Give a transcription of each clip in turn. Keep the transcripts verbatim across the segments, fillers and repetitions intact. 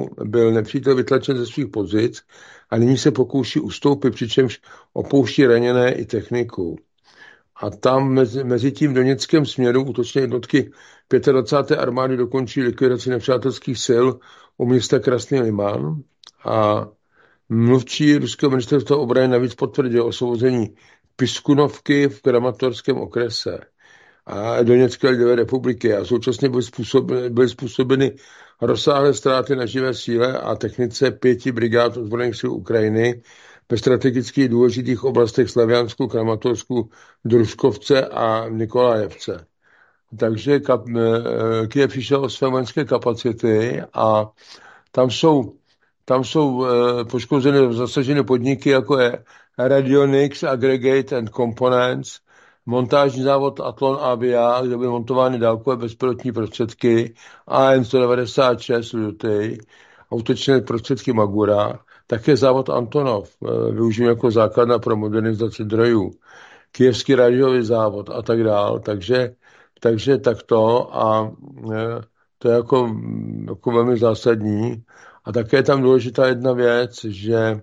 Krymu byl nepřítel vytlačen ze svých pozic a nyní se pokouší ustoupit, přičemž opouští raněné i techniku. A tam mezi, mezi tím v doněckém směru útočné jednotky dvacáté páté armády dokončí likvidaci nepřátelských sil u města Krasný Liman a mluvčí ruského ministerstva obrany navíc potvrdil osvobození Piskunovky v Kramatorském okrese a Doněcké lidové republiky a současně byly způsobeny, byly způsobeny rozsáhlé ztráty na živé síle a technice pěti brigád ozbrojených sil Ukrajiny ve strategicky důležitých oblastech Slaviansku, Kramatorsku, Družkovce a Nikolajevce. Takže kap, Kyjev přišel o své vojenské kapacity a tam jsou, tam jsou poškozeny, zasaženy podniky, jako je Radionics, Aggregate and Components, montážní závod Atlon A V A, kde byly montovány dálkové bezpilotní prostředky A N sto devadesát šest Lutej, útočné prostředky Magura, také závod Antonov, využijeme jako základna pro modernizaci zdrojů, Kyjevský rádiový závod a tak dál. Takže, takže takto a to je jako, jako velmi zásadní. A také je tam důležitá jedna věc, že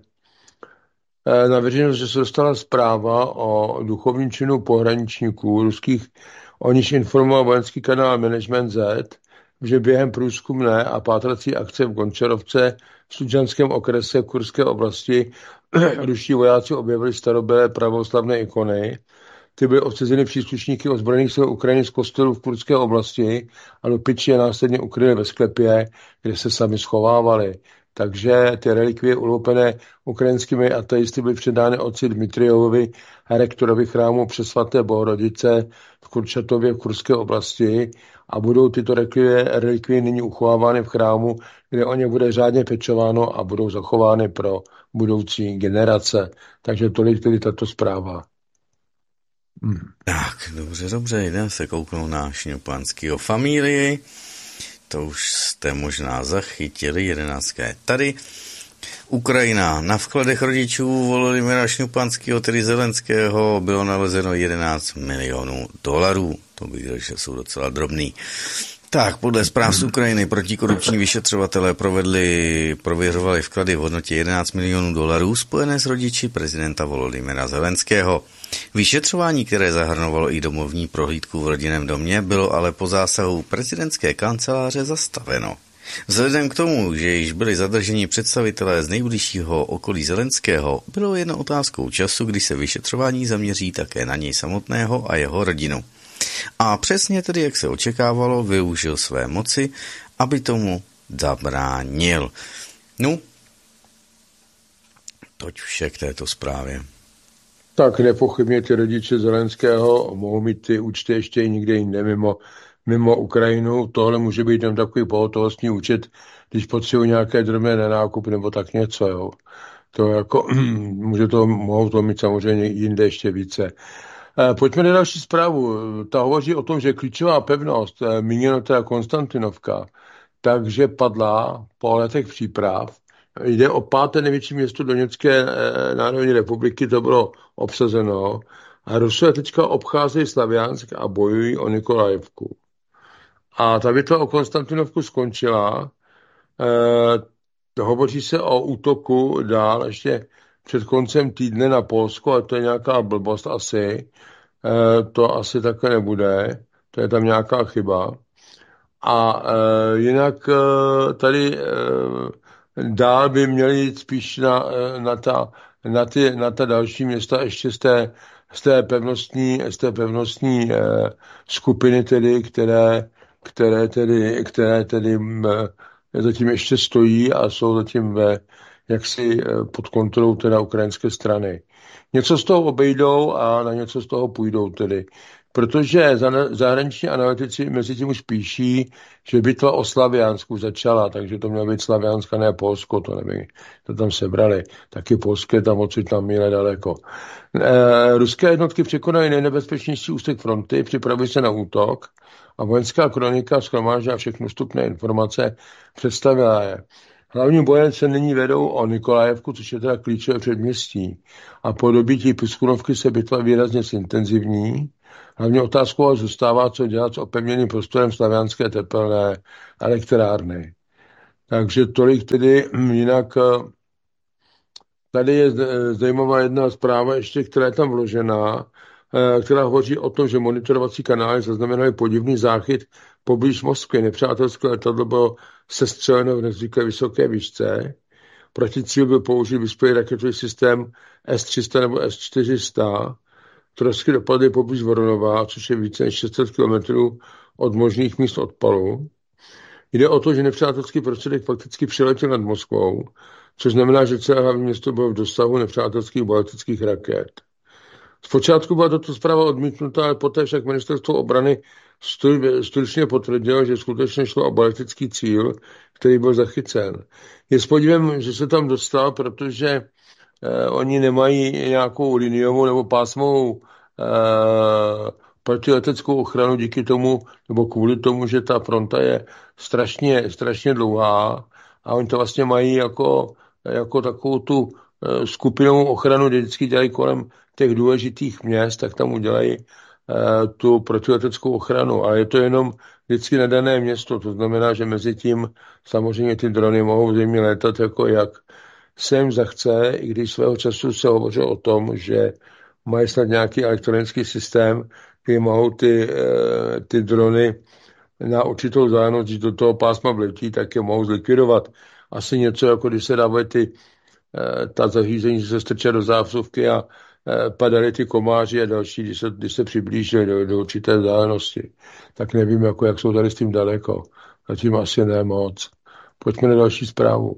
na veřejnost, že se dostala zpráva o duchovním činu pohraničníků ruských, o níž informoval vojenský kanál Management Z, že během průzkumné a pátrací akce v Gončarovce v Služanském okrese v Kurské oblasti ruští vojáci objevili starobylé pravoslavné ikony. Ty byly obsazeny příslušníky ozbrojených sil Ukrajiny z kostelů v Kurské oblasti a do piči je následně ukryli ve sklepě, kde se sami schovávali. Takže ty relikvie uloupené ukrajinskými ateisty byly předány otci Dmitrijovovi, rektorovi chrámu Přesvaté Bohorodice v Kurčatově v Kurské oblasti a budou tyto relikvie, relikvie nyní uchovávány v chrámu, kde o ně bude řádně pečováno a budou zachovány pro budoucí generace. Takže tolik tedy tato zpráva. Hmm. Tak, dobře, dobře, jdeme se kouknout na Šňupánskýho familii. To už jste možná zachytili, jedenáctka tady. Ukrajina. Na vkladech rodičů Volodymyra Šňupánského, tedy Zelenského, bylo nalezeno jedenáct milionů dolarů. To bych řekl, že jsou docela drobný. Tak, podle zpráv z Ukrajiny protikorupční vyšetřovatelé provedli, prověřovali vklady v hodnotě jedenáct milionů dolarů spojené s rodiči prezidenta Volodymyra Zelenského. Vyšetřování, které zahrnovalo i domovní prohlídku v rodinném domě, bylo ale po zásahu prezidentské kanceláře zastaveno. Vzhledem k tomu, že již byli zadrženi představitelé z nejbližšího okolí Zelenského, bylo jen otázkou času, kdy se vyšetřování zaměří také na něj samotného a jeho rodinu. A přesně tedy, jak se očekávalo, využil své moci, aby tomu zabránil. No, toť vše k této zprávě. Tak nepochybně ty rodiče Zelenského mohou mít ty účty ještě i nikde jinde mimo, mimo Ukrajinu. Tohle může být jen takový pohotovostní účet, když potřebují nějaké drobné nenákup nebo tak něco. Jo. To jako, může to, mohou to mít samozřejmě jinde ještě více. Pojďme na další zprávu. Ta hovoří o tom, že klíčová pevnost, míněno teda Konstantinovka, takže padla po letech příprav. Jde o páté největší město Doněcké národní republiky, to bylo obsazeno. A Rusové teďka obcházejí Slaviansk a bojují o Nikolajevku. A ta bitva o Konstantinovku skončila. E, hovoří se o útoku dál ještě před koncem týdne na Polsko, a to je nějaká blbost asi. E, to asi také nebude. To je tam nějaká chyba. A e, jinak e, tady... E, Dál by měli jít spíš na, na, ta, na, ty, na ta další města ještě z té, z té pevnostní, z té pevnostní eh, skupiny, tedy, které, které tedy, které tedy eh, zatím ještě stojí a jsou zatím ve, jaksi eh, pod kontrolou teda ukrajinské strany. Něco z toho obejdou a na něco z toho půjdou tedy. Protože zahraniční analytici mezi tím už píší, že bitva o Slaviansku začala, takže to mělo být Slavianska, ne Polsko, to nevím, to tam sebrali. Taky Polské tam odsud tam míle daleko. E, ruské jednotky překonají nejnebezpečnější úsek fronty, připravují se na útok a vojenská kronika shromáždila všechny vstupné informace, představila je. Hlavní boje se nyní vedou o Nikolajevku, což je teda klíčové předměstí. A po dobytí Piskunovky se bitva výrazně zintenzivní. Hlavně otázkou zůstává, co dělat s opevněným prostorem slavianské tepelné elektrárny. Takže tolik tedy, jinak tady je zajímavá jedna zpráva ještě, která je tam vložená, která hovoří o tom, že monitorovací kanály zaznamenaly podivný záchyt poblíž Moskvy. Nepřátelské letadlo bylo sestřeleno v nezvyklé vysoké výšce. Proti cíl byl použit vyspělý raketový systém S tři sta nebo S čtyři sta. Trosky dopadly poblíž Voronova, což je více než šest set kilometrů od možných míst odpalu. Jde o to, že nepřátelský prostředek fakticky přiletěl nad Moskvou, což znamená, že celé hlavní město bylo v dosahu nepřátelských balistických raket. Zpočátku byla tato zpráva odmítnutá, ale poté však ministerstvo obrany stručně potvrdilo, že skutečně šlo o balistický cíl, který byl zachycen. Je s podívem, že se tam dostal, protože eh, oni nemají nějakou liniovou nebo pásmovou eh, protileteckou ochranu díky tomu, nebo kvůli tomu, že ta fronta je strašně, strašně dlouhá a oni to vlastně mají jako, jako takovou tu eh, skupinovou ochranu, kdy vždycky dělají kolem těch důležitých měst, tak tam udělají uh, tu protileteckou ochranu. Ale je to jenom vždycky na dané město. To znamená, že mezi tím samozřejmě ty drony mohou zřejmě létat jako jak se jim zachce, i když svého času se hovořilo o tom, že mají snad nějaký elektronický systém, kde mohou ty, uh, ty drony na určitou vzdálenost, když do toho pásma vletí, tak je mohou zlikvidovat. Asi něco, jako když se dávají ty, uh, ta zařízení, že se strčí do zásuvky a padaly ty komáři a další, když se, když se přiblížili do, do určité vzdálenosti. Tak nevím, jako, jak jsou tady s tím daleko. Zatím asi ne moc. Pojďme na další zprávu.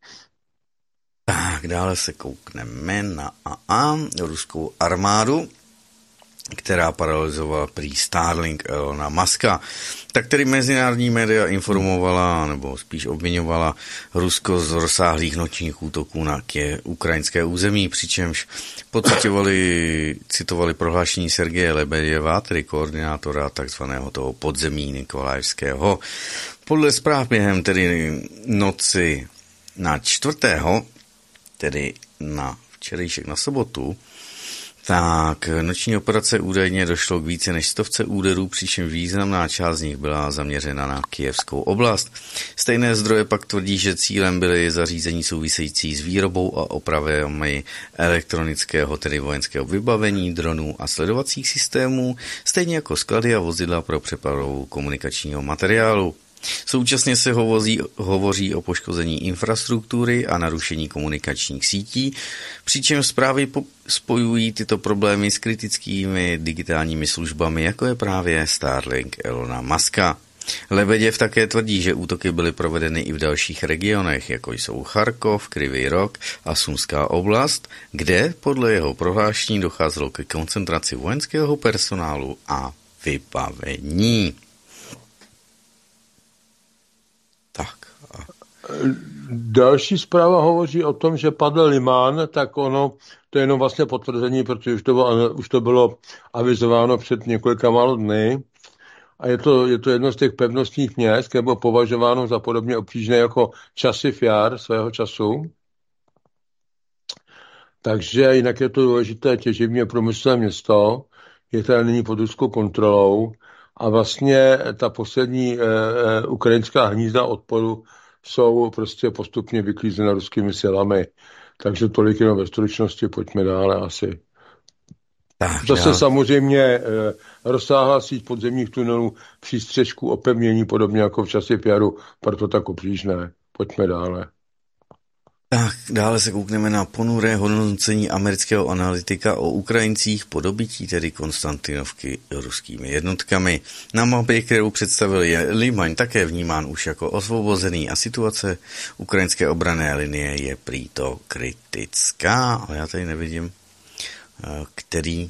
Tak, dále se koukneme na A A, ruskou armádu, která paralizovala prý Starlink Elona Muska. Tak tedy mezinárodní média informovala, nebo spíš obviňovala Rusko z rozsáhlých nočních útoků na kě ukrajinské území, přičemž pocitovali, citovali prohlášení Sergeje Lebeděva, tedy koordinátora takzvaného toho podzemí Nikolajevského. Podle zpráv během tedy noci na čtvrtého, tedy na včerejšek na sobotu, tak noční operace údajně došlo k více než stovce úderů, přičemž významná část z nich byla zaměřena na Kyjevskou oblast. Stejné zdroje pak tvrdí, že cílem byly zařízení související s výrobou a opravami elektronického, tedy vojenského vybavení, dronů a sledovacích systémů, stejně jako sklady a vozidla pro přepravu komunikačního materiálu. Současně se hovoří, hovoří o poškození infrastruktury a narušení komunikačních sítí, přičemž zprávy spojují tyto problémy s kritickými digitálními službami, jako je právě Starlink Elona Muska. Lebeděv také tvrdí, že útoky byly provedeny i v dalších regionech, jako jsou Charkov, Kryvý Rog a Sumská oblast, kde podle jeho prohlášení docházelo ke koncentraci vojenského personálu a vybavení. Tak. Další zpráva hovoří o tom, že padl Limán, tak ono, to je jenom vlastně potvrzení, protože už to bylo, už to bylo avizováno před několika málo dny. A je to, je to jedno z těch pevnostních měst, které bylo považováno za podobně obtížné jako Časiv Jar svého času. Takže jinak je to důležité těživně průmyslové město, je tady nyní pod ruskou kontrolou. A vlastně ta poslední e, e, ukrajinská hnízda odporu jsou prostě postupně vyklízena ruskými silami. Takže tolik jenom ve stručnosti, pojďme dále asi. Tak, Zase já... samozřejmě e, rozsáhlá síť podzemních tunelů, přístřežků, opevnění, podobně jako v Časiv Jaru, proto tak obtížné. Pojďme dále. Tak, dále se koukneme na ponuré hodnocení amerického analytika o Ukrajincích po dobytí tedy Konstantinovky ruskými jednotkami. Na mapě, kterou představil, je Liman také vnímán už jako osvobozený a situace ukrajinské obranné linie je prý to kritická, ale já tady nevidím, který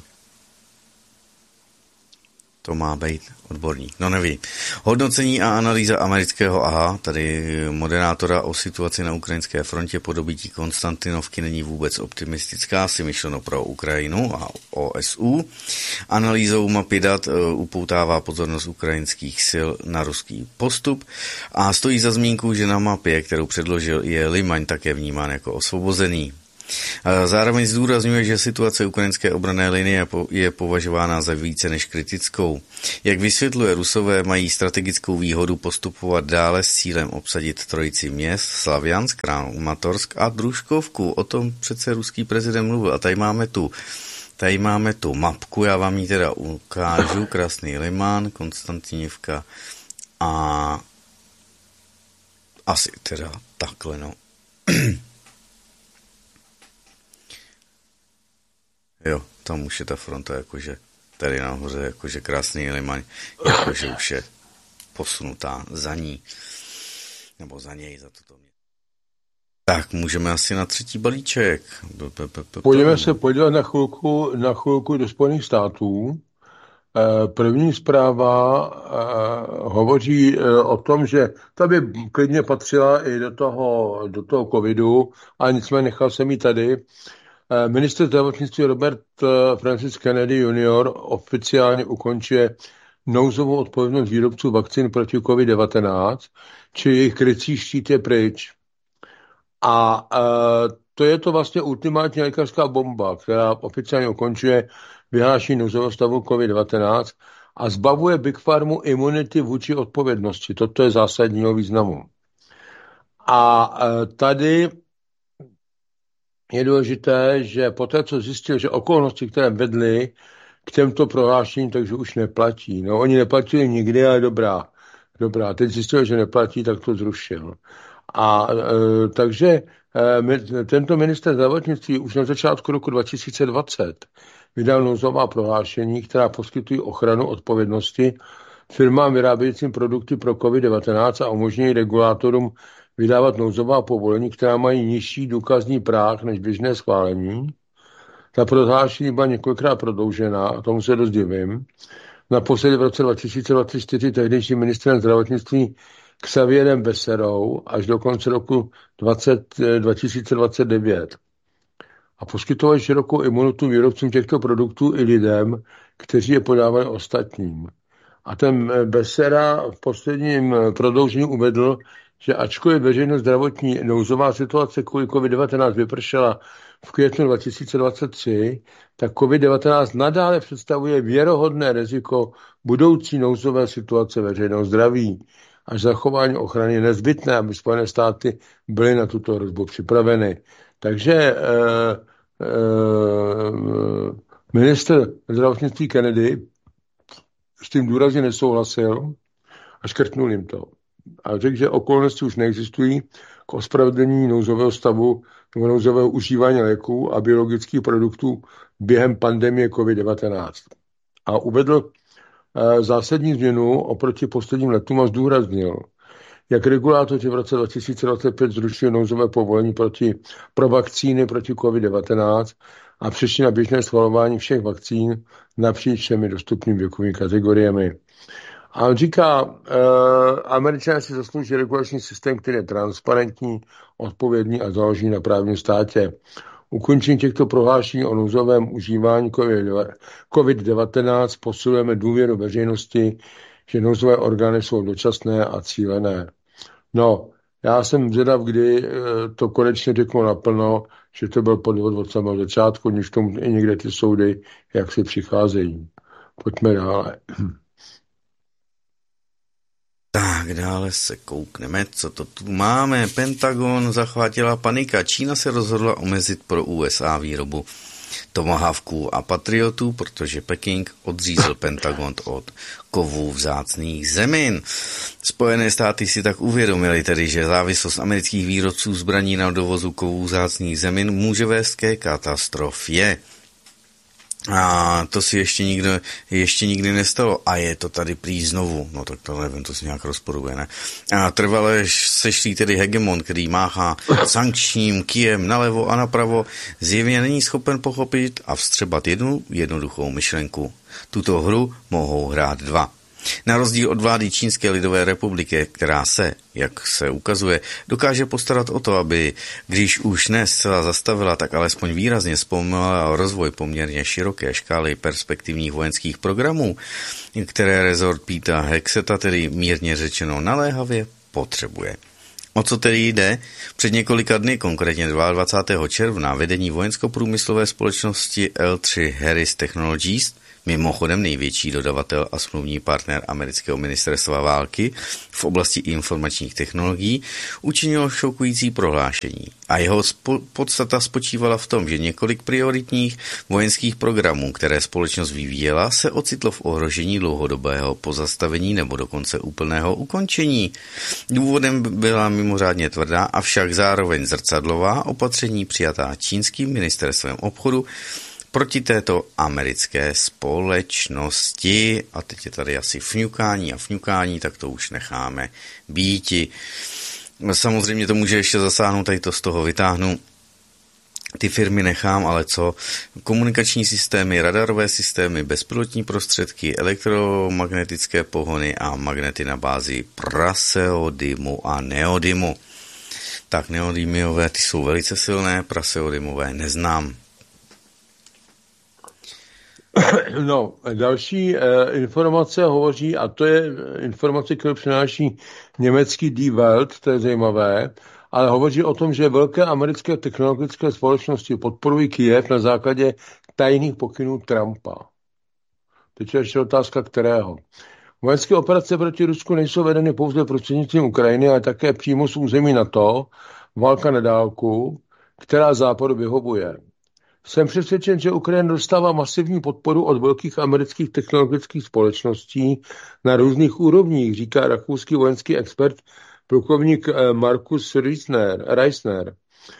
to má být odborník. No nevím. Hodnocení a analýza amerického aha, tady moderátora o situaci na ukrajinské frontě po dobytí Konstantinovky není vůbec optimistická, si myšleno pro Ukrajinu a O S U. Analýzou mapy dat upoutává pozornost ukrajinských sil na ruský postup a stojí za zmínku, že na mapě, kterou předložil, je Liman také vnímán jako osvobozený. Zároveň zdůrazňuje, že situace ukrajinské obranné linie je považována za více než kritickou. Jak vysvětluje, Rusové mají strategickou výhodu postupovat dále s cílem obsadit trojici měst Slaviansk, Kramatorsk a Družkovku. O tom přece ruský prezident mluvil. A tady máme tu, tady máme tu mapku, já vám ji teda ukážu. Krasný Liman, Konstantinivka a asi teda takhle, no. Jo, tam už je ta fronta, jakože tady nahoře, jakože Krásný Liman, jakože už je posunutá za ní, nebo za něj, za toto mě. Tak, můžeme asi na třetí balíček. Pojďme se podívat na chvilku, na chvilku do Spojených států. První zpráva hovoří o tom, že ta by klidně patřila i do toho, do toho covidu, a nicméně nechal jsem ji tady. Ministr zdravotnictví Robert Francis Kennedy junior oficiálně ukončuje nouzovou odpovědnost výrobců vakcín proti covid devatenáct, či jejich krycí štít je pryč. A to je to vlastně ultimátní lékařská bomba, která oficiálně ukončuje vyhlášení nouzového stavu covid devatenáct a zbavuje Big Pharmu imunity vůči odpovědnosti. Toto je zásadního významu. A tady je důležité, že poté, co zjistil, že okolnosti, které vedly k těmto prohlášením, takže už neplatí. No, oni neplatili nikdy, ale dobrá. Dobrá, teď zjistil, že neplatí, tak to zrušil. A e, takže e, tento minister zdravotnictví už na začátku roku dva tisíce dvacet vydal nouzová prohlášení, která poskytují ochranu odpovědnosti firmám vyrábějícím produkty pro covid devatenáct a umožňují regulátorům vydávat nouzová povolení, která mají nižší důkazní práh než běžné schválení. Ta prohlášení byla několikrát prodloužena, a tomu se dost divím. Naposledy v roce dva tisíce dvacet čtyři tehdejším ministrem zdravotnictví Xavierem Besserou až do konce roku dva tisíce dvacet devět. A poskytovali širokou imunitu výrobcům těchto produktů i lidem, kteří je podávali ostatním. A ten Bessera v posledním prodloužení uvedl, že ačkoliv veřejnost zdravotní nouzová situace kvůli covid devatenáct vypršela v květnu dva tisíce dvacet tři, tak covid devatenáct nadále představuje věrohodné riziko budoucí nouzové situace veřejného zdraví. Až zachování ochrany je nezbytné, aby Spojené státy byly na tuto hrozbu připraveny. Takže eh, eh, ministr zdravotnictví Kennedy s tím důrazně nesouhlasil a škrtnul jim to. A řekl, že okolnosti už neexistují k ospravedlnění nouzového stavu nebo nouzového užívání léků a biologických produktů během pandemie covid devatenáct. A uvedl e, zásadní změnu oproti posledním letům a zdůraznil, jak regulátoři v roce dva tisíce dvacet pět zrušili nouzové povolení proti, pro vakcíny proti covid devatenáct a přešli na běžné schvalování všech vakcín napříč všemi dostupnými věkovými kategoriemi. A on říká, e, Američané si zaslouží regulační systém, který je transparentní, odpovědný a založený na právním státě. Ukončení těchto prohlášení o nouzovém užívání covid devatenáct posilujeme důvěru veřejnosti, že nouzové orgány jsou dočasné a cílené. No, já jsem zvědav, kdy to konečně řeknu naplno, že to byl podvod od samého začátku, než tomu i někde ty soudy, jak si přicházejí. Pojďme dále. Tak, dále se koukneme, co to tu máme. Pentagon zachvátila panika. Čína se rozhodla omezit pro U S A výrobu tomahawků a patriotů, protože Peking odřízl Pentagon od kovů vzácných zemin. Spojené státy si tak uvědomili tedy, že závislost amerických výrobců zbraní na dovozu kovů vzácných zemin může vést ke katastrofě. A to si ještě nikdy, ještě nikdy nestalo. A je to tady prý znovu. No tak to nevím, to si nějak rozporuje, ne? A trvale sešlý tedy hegemon, který máchá sankčním kijem nalevo a napravo, zjevně není schopen pochopit a vstřebat jednu jednoduchou myšlenku. Tuto hru mohou hrát dva. Na rozdíl od vlády Čínské lidové republiky, která se, jak se ukazuje, dokáže postarat o to, aby, když už ne zcela zastavila, tak alespoň výrazně zpomalila rozvoj poměrně široké škály perspektivních vojenských programů, které rezort Peta Hexeta, tedy mírně řečeno naléhavě, potřebuje. O co tedy jde? Před několika dny, konkrétně dvacátého druhého června, vedení vojensko-průmyslové společnosti L tři Harris Technologies, mimochodem největší dodavatel a smluvní partner amerického ministerstva války v oblasti informačních technologií, učinilo šokující prohlášení. A jeho spo- podstata spočívala v tom, že několik prioritních vojenských programů, které společnost vyvíjela, se ocitlo v ohrožení dlouhodobého pozastavení nebo dokonce úplného ukončení. Důvodem byla mimořádně tvrdá, avšak zároveň zrcadlová opatření přijatá čínským ministerstvem obchodu proti této americké společnosti. A teď je tady asi fňukání a fňukání, tak to už necháme býti. Samozřejmě to může ještě zasáhnout, tady to z toho vytáhnu. Ty firmy nechám, ale co? Komunikační systémy, radarové systémy, bezpilotní prostředky, elektromagnetické pohony a magnety na bázi praseodymu a neodymu. Tak neodymiové, ty jsou velice silné, praseodymové neznám. No, další eh, informace hovoří, a to je informace, kterou přináší německý Die Welt, to je zajímavé, ale hovoří o tom, že velké americké technologické společnosti podporují Kyjev na základě tajných pokynů Trumpa. Teď je ještě otázka, kterého. Vojenské operace proti Rusku nejsou vedeny pouze prostřednictvím Ukrajiny, ale také přímo z území NATO, válka na dálku, která západu vyhovuje. Jsem přesvědčen, že Ukrajina dostává masivní podporu od velkých amerických technologických společností na různých úrovních, říká rakouský vojenský expert plukovník Markus Reisner. Reisner.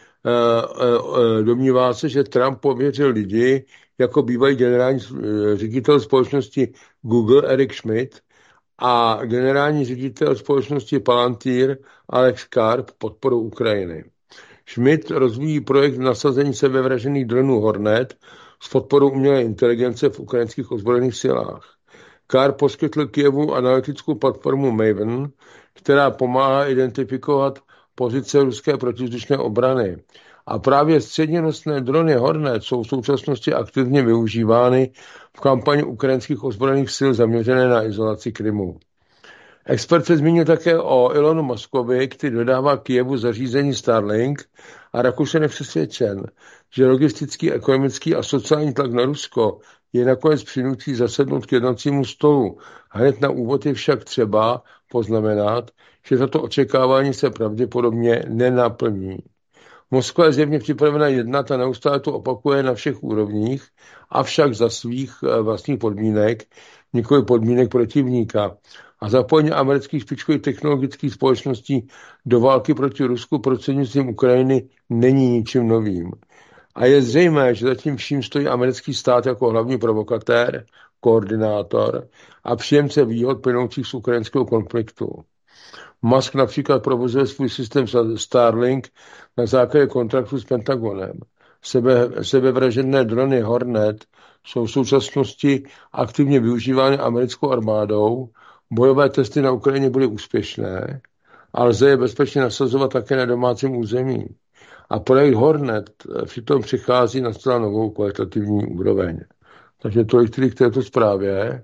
Domnívá se, že Trump pověřil lidi, jako bývalý generální ředitel společnosti Google Eric Schmidt a generální ředitel společnosti Palantir Alex Karp podporou Ukrajiny. Schmidt rozvíjí projekt nasazení sebevražených dronů Hornet s podporou umělé inteligence v ukrajinských ozbrojených silách. Karp poskytl Kyjevu analytickou platformu Maven, která pomáhá identifikovat pozice ruské protivzdušné obrany. A právě středněnosné drony Hornet jsou v současnosti aktivně využívány v kampani ukrajinských ozbrojených sil zaměřené na izolaci Krymu. Expert se zmínil také o Elonu Muskovi, který dodává Kyjevu zařízení Starlink, a Rakušan je přesvědčen, že logistický, ekonomický a sociální tlak na Rusko je nakonec přinutí zasednout k jednacímu stolu. Hned na úvod je však třeba poznamenat, že tato očekávání se pravděpodobně nenaplní. Moskva je zjevně připravena jednat a neustále to opakuje na všech úrovních, avšak za svých vlastních podmínek, nikoli podmínek protivníka. A zapojení amerických špičkových technologických společností do války proti Rusku prostřednictvím Ukrajiny není ničím novým. A je zřejmé, že zatím vším stojí americký stát jako hlavní provokatér, koordinátor a příjemce výhod plynoucích z ukrajinského konfliktu. Musk například provozuje svůj systém Starlink na základě kontraktu s Pentagonem. Sebe, sebevražené drony Hornet jsou v současnosti aktivně využívány americkou armádou. Bojové testy na Ukrajině byly úspěšné a lze je bezpečně nasazovat také na domácím území. A projekt Hornet přitom přichází na zcela novou kvalitativní úroveň. Takže tolik tedy k této zprávě.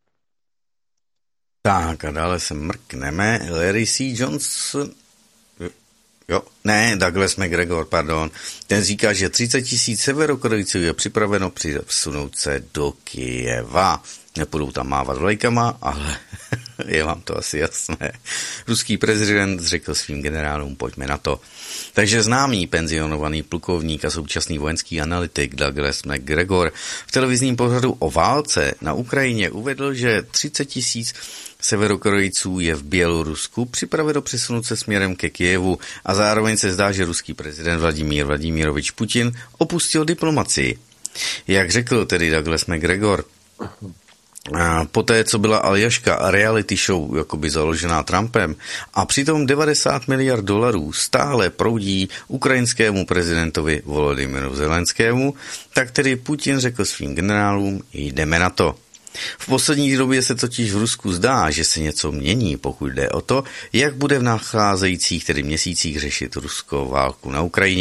Tak a dále se mrkneme. Larry C. Johnson, jo, ne, Douglas McGregor, pardon, ten říká, že třicet tisíc severokorejců je připraveno přesunout se do Kyjeva. Nepůjdou tam mávat vlajkama, ale je vám to asi jasné. Ruský prezident řekl svým generálům, pojďme na to. Takže známý penzionovaný plukovník a současný vojenský analytik Douglas McGregor v televizním pořadu o válce na Ukrajině uvedl, že třicet tisíc severokorejců je v Bělorusku připraveno přesunout se směrem ke Kyjevu a zároveň se zdá, že ruský prezident Vladimír Vladimirovič Putin opustil diplomacii. Jak řekl tedy Douglas McGregor, poté, co byla Aljaška reality show jakoby založená Trumpem a přitom devadesát miliard dolarů stále proudí ukrajinskému prezidentovi Volodymyru Zelenskému, tak tedy Putin řekl svým generálům, jdeme na to. V poslední době se totiž v Rusku zdá, že se něco mění, pokud jde o to, jak bude v nacházejících tedy měsících řešit Rusko válku na Ukrajině.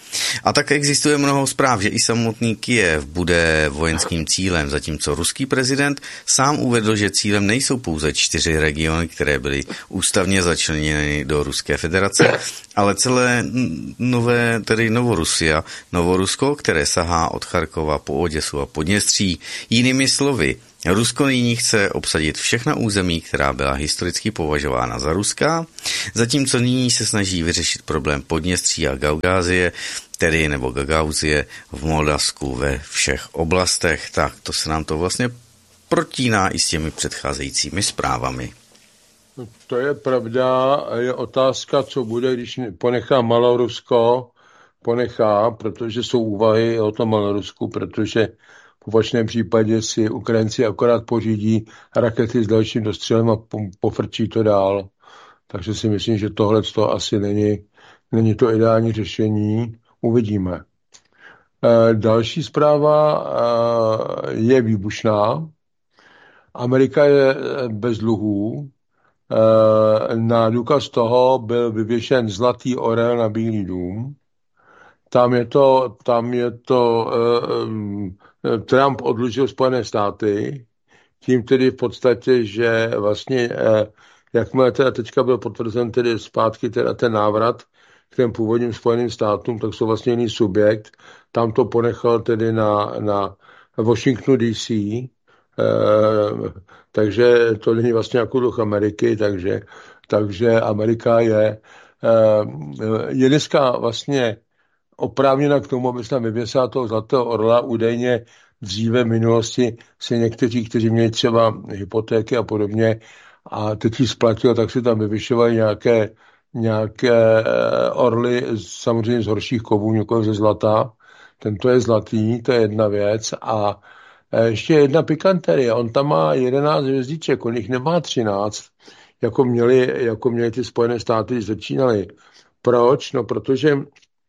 A tak existuje mnoho zpráv, že i samotný Kyjev bude vojenským cílem, zatímco ruský prezident sám uvedl, že cílem nejsou pouze čtyři regiony, které byly ústavně začleněny do Ruské federace, ale celé nové, tedy Novorusia, Novorusko, které sahá od Charkova po Oděsu a Podněstří. Jinými slovy, Rusko nyní chce obsadit všechna území, která byla historicky považována za ruská, zatímco nyní se snaží vyřešit problém Podněstří a Gaugázie, tedy nebo Gagauzie v Moldavsku ve všech oblastech. Tak to se nám to vlastně protíná i s těmi předcházejícími zprávami. To je pravda, je otázka, co bude, když ponechá Malorusko, ponechá, protože jsou úvahy o tom Malorusku, protože v opačném případě si Ukrajinci akorát pořídí rakety s dalším dostřelem a pofrčí to dál. Takže si myslím, že tohle to asi není, není to ideální řešení. Uvidíme. E, další zpráva e, je výbušná. Amerika je bez dluhů. E, na důkaz toho byl vyvěšen zlatý orel na Bílý dům. Tam je to, tam je to e, Trump odlužil Spojené státy, tím tedy v podstatě, že vlastně, e, jakmile teda teďka byl potvrzen tedy zpátky teda ten návrat k těm původním Spojeným státům, tak jsou vlastně jiný subjekt. Tam to ponechal tedy na, na Washingtonu D C, e, takže to není vlastně jako duch Ameriky, takže, takže Amerika je, e, je dneska vlastně oprávněna k tomu, aby se tam vyvěsila toho zlatého orla. Údajně dříve v minulosti se někteří, kteří měli třeba hypotéky a podobně a teď ji splatil, tak si tam vyvyšovali nějaké, nějaké orly, samozřejmě z horších kovů, nikoliv ze zlata. Tento je zlatý, to je jedna věc. A ještě jedna pikanterie. On tam má jedenáct hvězdiček, on jich nemá třináct, jako měli, jako měli ty Spojené státy, když začínali. Proč? No, protože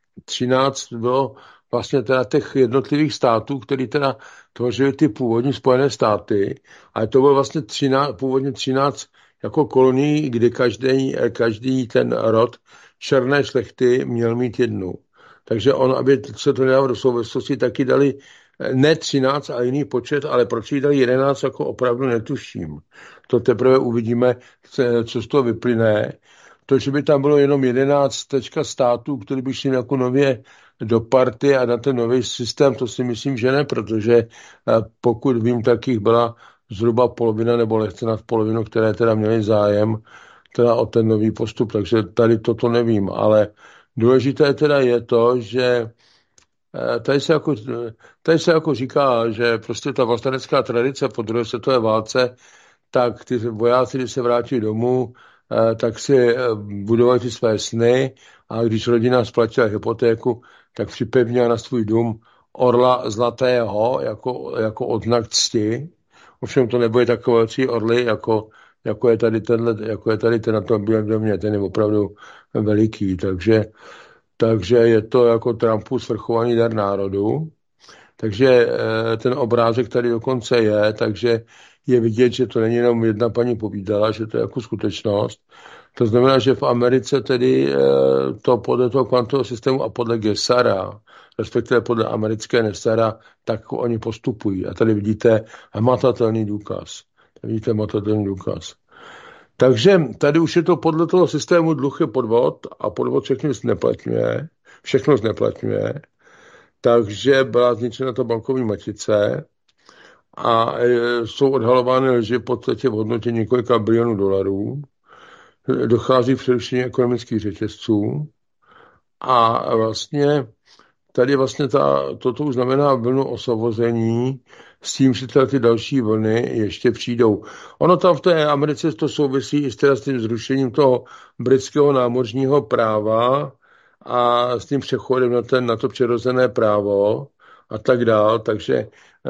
třináct bylo vlastně teda těch jednotlivých států, který teda tvořili ty původní Spojené státy, ale to bylo vlastně třináct, původně třináct jako kolonií, kdy každý, každý ten rod černé šlechty měl mít jednu. Takže on, aby se to nedalo do souvislosti, taky dali ne třináct a jiný počet, ale proč jí dali jedenáct, jako opravdu netuším. To teprve uvidíme, co z toho vyplyne. To, že by tam bylo jenom jedenáct států, které by šly jako nově do party a na ten nový systém, to si myslím, že ne, protože pokud vím, tak jich byla zhruba polovina nebo lehce nad polovinu, které teda měly zájem teda o ten nový postup, takže tady toto nevím, ale důležité teda je to, že tady se jako, tady se jako říká, že prostě ta vlastenecká tradice po druhé světové válce, tak ty vojáci, když se vrátí domů, tak si budovali ty své sny a když rodina splatila hypotéku, tak připevnila na svůj dům orla zlatého jako, jako odznak cti. Ovšem to nebude takové velcí orly, jako, jako, je tady tenhle, jako je tady ten na tom Bílém domě, ten je opravdu veliký, takže, takže je to jako Trumpův svrchovaný dar národu. Takže ten obrázek tady dokonce je, takže je vidět, že to není jenom jedna paní povídala, že to je jako skutečnost. To znamená, že v Americe tedy to podle toho kvantového systému a podle Gesara, respektive podle americké Nessara, tak oni postupují. A tady vidíte hmatatelný důkaz. Tady vidíte hmatatelný důkaz. Takže tady už je to podle toho systému dluh je podvod a podvod všechno zneplatňuje. Všechno zneplatňuje. Takže byla zničena ta bankovní matice a jsou odhalovány lži v podstatě v hodnotě několika bilionů dolarů. Dochází k přerušení ekonomických řetězců a vlastně tady vlastně ta, toto už znamená vlnu osvobození s tím, že teda ty další vlny ještě přijdou. Ono tam v té Americe to souvisí i s, teda s tím zrušením toho britského námořního práva a s tím přechodem na, ten, na to přirozené právo a tak dál. Takže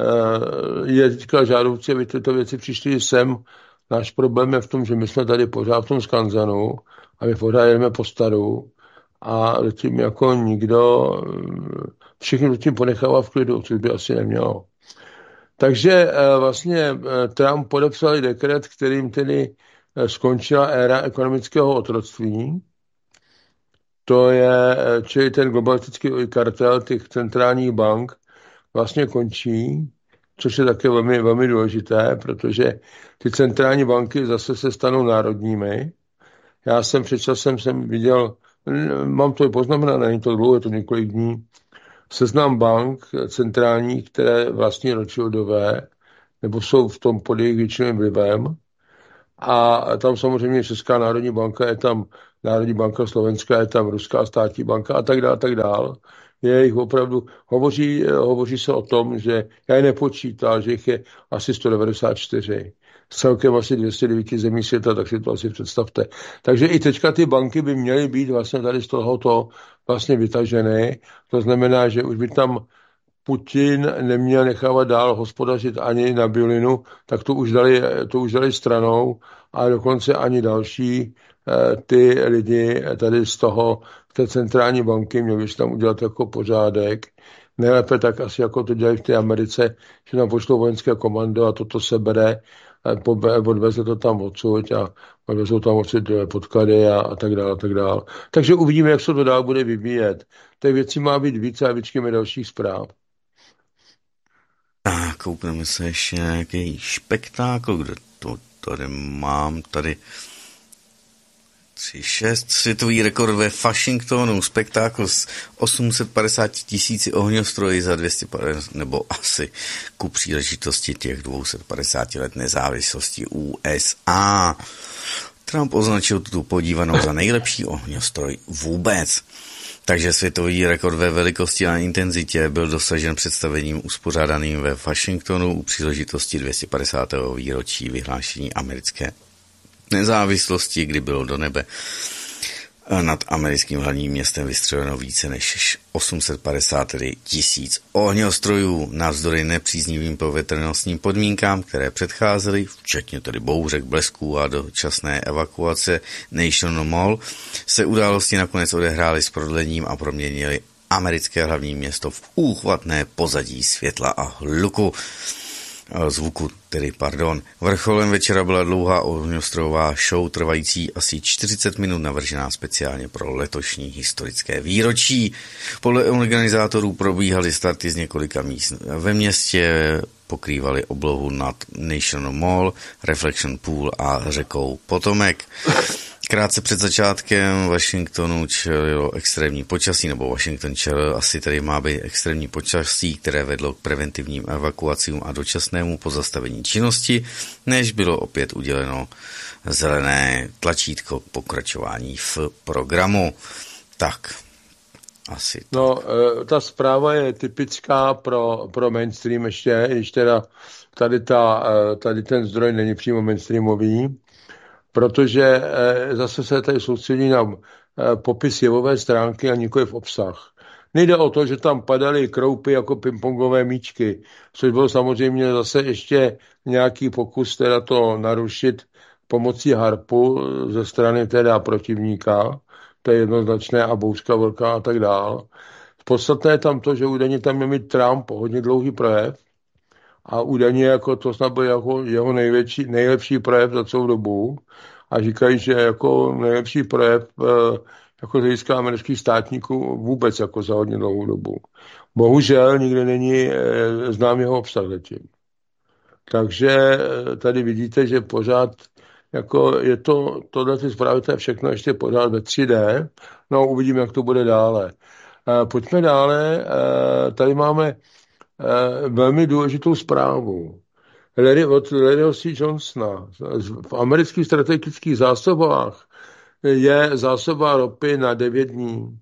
je teďka žádoucí, aby tyto věci přišly sem. Náš problém je v tom, že my jsme tady pořád v tom skanzanu a my pořád jedeme po staru a tím jako nikdo všechno tím ponechává v klidu, což by asi nemělo. Takže vlastně Trump podepsal dekret, kterým tedy skončila éra ekonomického otroctví. to je, čili ten globalistický kartel těch centrálních bank vlastně končí, což je také velmi, velmi důležité, protože ty centrální banky zase se stanou národními. Já jsem před časem jsem viděl, mám to i poznamenané, není to dlouho, je to několik dní, seznam bank centrálních, které vlastní Rothschildové, nebo jsou v tom pod jejich většinovým vlivem. A tam samozřejmě Česká národní banka, je tam Národní banka Slovenská, je tam Ruská státní banka a tak dále, tak dále. Je jich opravdu, hovoří, hovoří se o tom, že já je nepočítal, že jich je asi sto devadesát čtyři. Celkem asi dvě stě devět zemí světa, tak si to asi představte. Takže i teďka ty banky by měly být vlastně tady z tohoto vlastně vytaženy. To znamená, že už by tam Putin neměl nechávat dál hospodařit ani na bylinu, tak to už dali, to už dali stranou a dokonce ani další ty lidi tady z toho, té centrální banky měli by tam udělat jako pořádek. Nejlépe tak asi jako to dělají v té Americe, že tam pošlou vojenské komando a toto se bere, odveze to tam odsud a odvezou tam odsud podklady a, a tak dále, a tak dále. Takže uvidíme, jak se to dál bude vyvíjet. Těch věcí má být více a vyčkáme dalších zpráv. A koukneme se ještě na nějaký špektákl, kde to tady mám, tady tři šest, světový rekord ve Washingtonu, spektákl s osm set padesát tisíci ohňostroji za dvě stě padesát, nebo asi ku příležitosti těch dvě stě padesát let nezávislosti U S A. Trump označil tuto podívanou za nejlepší ohňostroj vůbec. Takže světový rekord ve velikosti a intenzitě byl dosažen představením uspořádaným ve Washingtonu u příležitosti dvě stě padesátého výročí vyhlášení americké nezávislosti, kdy bylo do nebe nad americkým hlavním městem vystřeleno více než osm set padesát tisíc ohňostrojů navzdory nepříznivým povětrnostním podmínkám, které předcházely, včetně tedy bouřek, blesků a dočasné evakuace National Mall, se události nakonec odehrály s prodlením a proměnily americké hlavní město v úchvatné pozadí světla a hluku. Zvuku, tedy pardon. Vrcholem večera byla dlouhá ohňostrojová show trvající asi čtyřicet minut, navržená speciálně pro letošní historické výročí. Podle organizátorů probíhaly starty z několika míst ve městě, pokrývaly oblohu nad National Mall, Reflection Pool a řekou Potomac. Krátce před začátkem Washingtonu čelilo extrémní počasí, nebo Washington čelil, asi tady má být extrémní počasí, které vedlo k preventivním evakuacím a dočasnému pozastavení činnosti, než bylo opět uděleno zelené tlačítko k pokračování v programu. Tak, asi. No, ta zpráva je typická pro, pro mainstream ještě, když teda tady, ta, tady ten zdroj není přímo mainstreamový, protože zase se tady soustředí na popis jevové stránky a nikoliv obsah. Nejde o to, že tam padaly kroupy jako pingpongové míčky, což byl samozřejmě zase ještě nějaký pokus teda to narušit pomocí harpu ze strany teda protivníka, to je jednoznačné, a bouřka velká a tak dál. Podstatné je tam to, že údajně tam měl mít Trump hodně dlouhý projev a údajně jako to snad byl jako jeho největší, nejlepší projev za celou dobu a říkají, že jako nejlepší projev jako z hlediska amerických státníků vůbec jako za hodně dlouhou dobu. Bohužel nikde není znám jeho obsah zatím. Takže tady vidíte, že pořád jako je to, tohle ty zprávy, to je všechno ještě pořád ve tři dé, no uvidíme, jak to bude dále. Pojďme dále, tady máme velmi důležitou zprávu. Larry, od Larryho C. Johnsona. V amerických strategických zásobách je zásoba ropy na devět dní.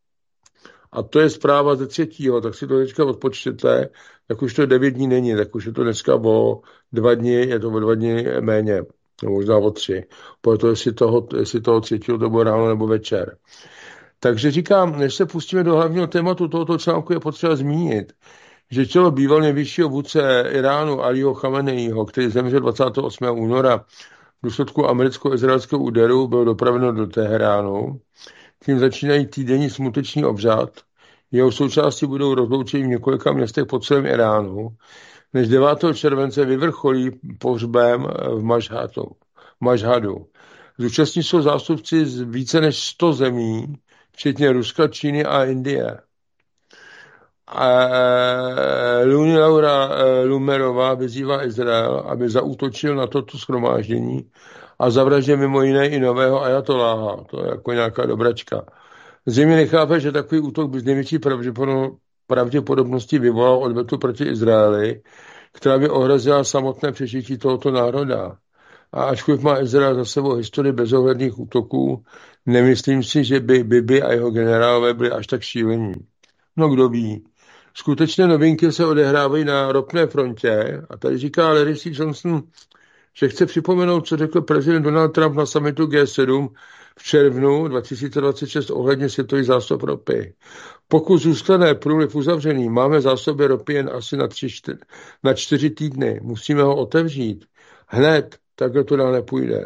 A to je zpráva ze třetího, tak si to teďka odpočtěte, jak už to devět dní není, tak už je to dneska o dva dny, je to o dva dny méně, možná o tři. Proto jestli toho, jestli toho třetího to bylo ráno nebo večer. Takže říkám, než se pustíme do hlavního tématu tohoto článku, je potřeba zmínit, že čelo býval nejvyššího vůdce Iránu Alího Chameneího, který zemřel dvacátého osmého února v důsledku americko-izraelského úderu, byl dopraveno do Teheránu. Tím začínají týdenní smuteční obřad. Jeho součástí budou rozloučení v několika městech po celém Iránu, než devátého července vyvrcholí pohřbem v Mašhadu. Mašhadu. Zúčastní jsou zástupci z více než sto zemí, včetně Ruska, Číny a Indie. Luni Laura Lumerová vyzývá Izrael, aby zaútočil na toto shromáždění a zavraždil mimo jiné i nového ajatoláha. To je jako nějaká dobračka. Zřejmě nechápe, že takový útok by z největší pravděpodobností vyvolal odvetu proti Izraeli, která by ohrozila samotné přežití tohoto národa. A ačkoliv má Izrael za sebou historii bezohledných útoků, nemyslím si, že by Bibi a jeho generálové byli až tak šílení. No kdo ví. Skutečné novinky se odehrávají na ropné frontě a tady říká Larry C. Johnson, že chce připomenout, co řekl prezident Donald Trump na summitu G sedm v červnu dva tisíce dvacet šest ohledně světových zásob ropy. Pokud zůstane průliv uzavřený, máme zásoby ropy jen asi na, tři, čtyři, na čtyři týdny. Musíme ho otevřít. Hned, takhle to dál nepůjde.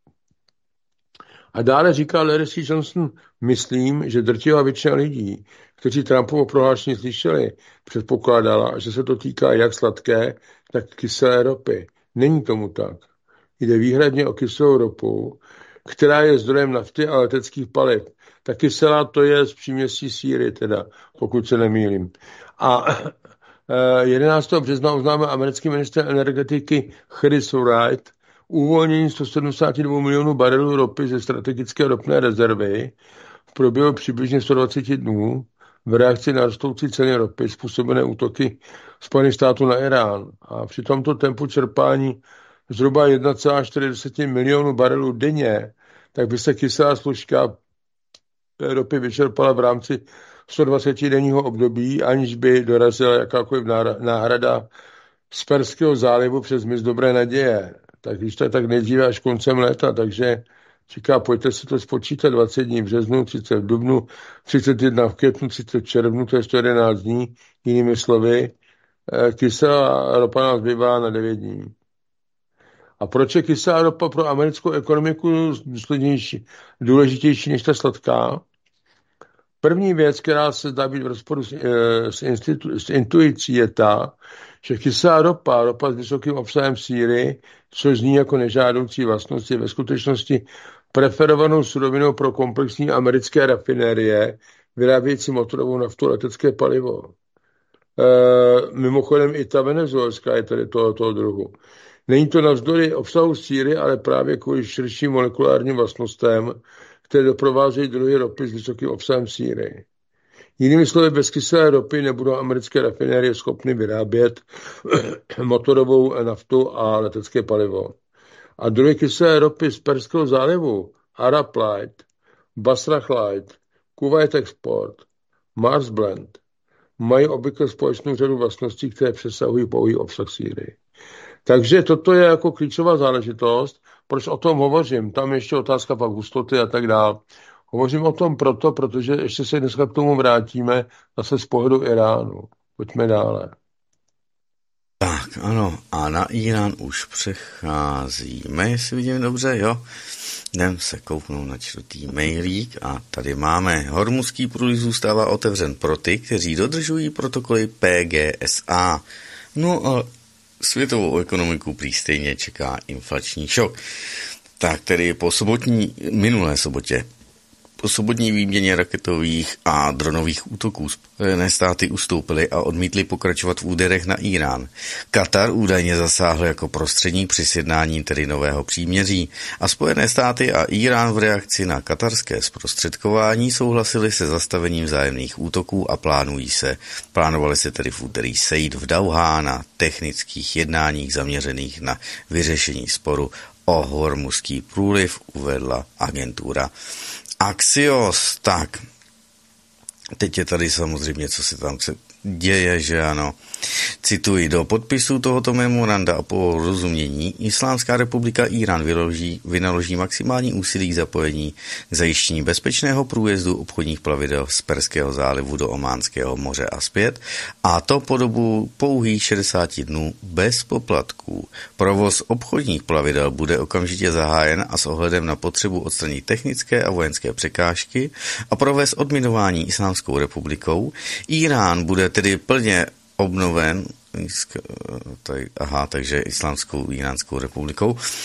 A dále říká Larry C. Johnson, myslím, že drtivá většina lidí, kteří Trumpovo prohlášení slyšeli, předpokládala, že se to týká jak sladké, tak kyselé ropy. Není tomu tak. Jde výhradně o kyselou ropu, která je zdrojem nafty a leteckých paliv. Ta kyselá to je z příměstí síry, teda, pokud se nemýlím. A jedenáctého března oznámil americký ministr energetiky Chris Wright uvolnění sto sedmdesát dva milionů barelů ropy ze strategické ropné rezervy v průběhu přibližně sto dvacet dnů v reakci na rostoucí ceny ropy způsobené útoky Spojených států na Irán. A při tomto tempu čerpání zhruba jedna celá čtyři milionu barelů denně, tak by se kyselá složka ropy vyčerpala v rámci sto dvacet denního období, aniž by dorazila jakákoliv náhrada z Perského zálivu přes mys Dobré naděje. Tak když to je tak nejdříve až koncem léta, takže říká, pojďte si to spočítat, dvacet dní v březnu, třicet v dubnu, třicet jedna v květnu, třicet v červnu, to je sto jedenáct dní, jinými slovy, kyselá ropa nás zbývá na devět dní. A proč je kyselá ropa pro americkou ekonomiku důležitější než ta sladká? První věc, která se zdá být v rozporu s, s, institu, s intuicí, je ta, že kyselá ropa, ropa s vysokým obsahem síry, což zní jako nežádoucí vlastnost, je ve skutečnosti preferovanou surovinou pro komplexní americké rafinérie, vyrábějící motorovou naftu a letecké palivo. E, mimochodem i ta venezuelská je tady toho, toho druhu. Není to navzdory obsahu síry, ale právě kvůli širším molekulárním vlastnostem, které doprovázejí druhy ropy s vysokým obsahem síry. Jinými slovy, bez kyselé ropy nebudou americké rafinérie schopny vyrábět motorovou naftu a letecké palivo. A druhy kyselé ropy z Perského zálivu, Arab Light, Basrah Light, Kuwait Export, Mars Blend, mají obvykle společnou řadu vlastností, které přesahují pouhý obsah síry. Takže toto je jako klíčová záležitost. Proč o tom hovořím? Tam ještě otázka pak hustoty a tak dále. Hovořím o tom proto, protože ještě se dneska k tomu vrátíme zase z pohledu Iránu. Pojďme dále. Tak, ano, a na Irán už přecházíme, jestli vidím dobře, jo. Jdem se kouknout na čtvrtý mailík a tady máme. Hormuzský průliv zůstává otevřen pro ty, kteří dodržují protokoly P G S A. No a světovou ekonomiku prý stejně čeká inflační šok. Tak tedy po sobotní, minulé sobotě, po sobotní výměně raketových a dronových útoků Spojené státy ustoupily a odmítly pokračovat v úderech na Irán. Katar údajně zasáhl jako prostředník při sjednání tedy nového příměří a Spojené státy a Irán v reakci na katarské zprostředkování souhlasili se zastavením vzájemných útoků a plánují se, plánovali se tedy v úterý sejít v Dauhá na technických jednáních zaměřených na vyřešení sporu o Hormuzský průliv, uvedla agentura Axios. Tak, teď je tady samozřejmě, co se tam děje, že ano. Cituji, do podpisu tohoto memoranda o porozumění Islámská republika Irán vynaloží, vynaloží maximální úsilí k zapojení k zajištění bezpečného průjezdu obchodních plavidel z Perského zálivu do Ománského moře a zpět, a to po dobu pouhých šedesát dnů bez poplatků. Provoz obchodních plavidel bude okamžitě zahájen a s ohledem na potřebu odstranit technické a vojenské překážky a provést odminování Islámskou republikou. Irán bude tedy plně obnoven, aha, takže Islámskou Iránskou republikou,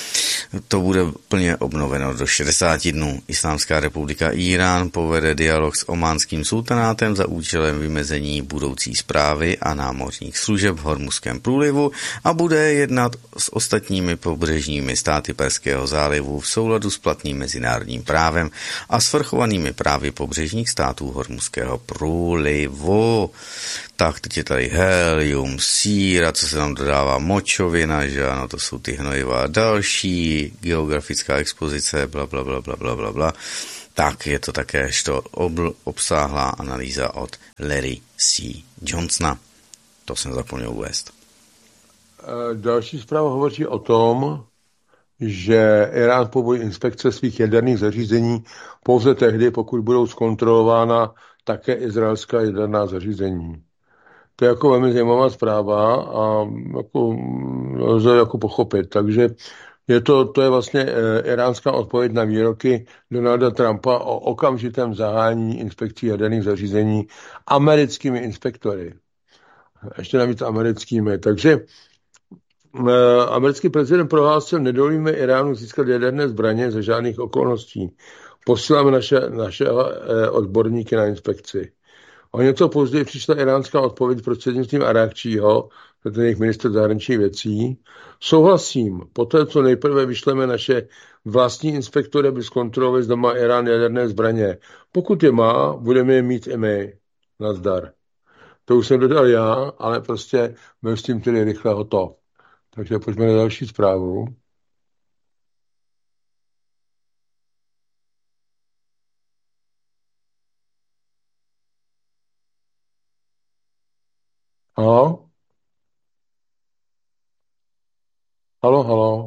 to bude plně obnoveno do šedesáti dnů. Islámská republika Irán povede dialog s ománským sultanátem za účelem vymezení budoucí správy a námořních služeb v Hormuzském průlivu a bude jednat s ostatními pobřežními státy Perského zálivu v souladu s platným mezinárodním právem a svrchovanými právy pobřežních států Hormuzského průlivu. Tak teď je tady helium, síra, co se tam dodává, močovina, že ano, to jsou ty hnojiva, další geografická expozice, bla, bla, bla, bla, bla, bla, bla. Tak je to také to obl, obsáhlá analýza od Larry C. Johnsona. To jsem zapomněl uvést. Další zpráva hovoří o tom, že Irán povolí inspekce svých jaderných zařízení pouze tehdy, pokud budou zkontrolována také izraelská jaderná zařízení. To je jako velmi zajímavá zpráva a jako, lze jako pochopit. Takže je to, to je vlastně e, iránská odpověď na výroky Donalda Trumpa o okamžitém zahájení inspekcí jaderných zařízení americkými inspektory. Ještě navíc americkými. Takže e, americký prezident prohlásil, nedovolíme Iránu získat jaderné zbraně za žádných okolností. Posíláme naše, naše e, odborníky na inspekci. O něco později přišla iránská odpověď prostřednictvím Arakčího, to je jejich ministr zahraničních věcí. Souhlasím, poté, co nejprve vyšleme naše vlastní inspektory, aby zkontrolovali, zda má Irán jaderné zbraně. Pokud je má, budeme je mít i my. Nazdar. To už jsem dodal já, ale prostě byl s tím tedy rychle hotov. Takže pojďme na další zprávu. Halo? Halo, halo.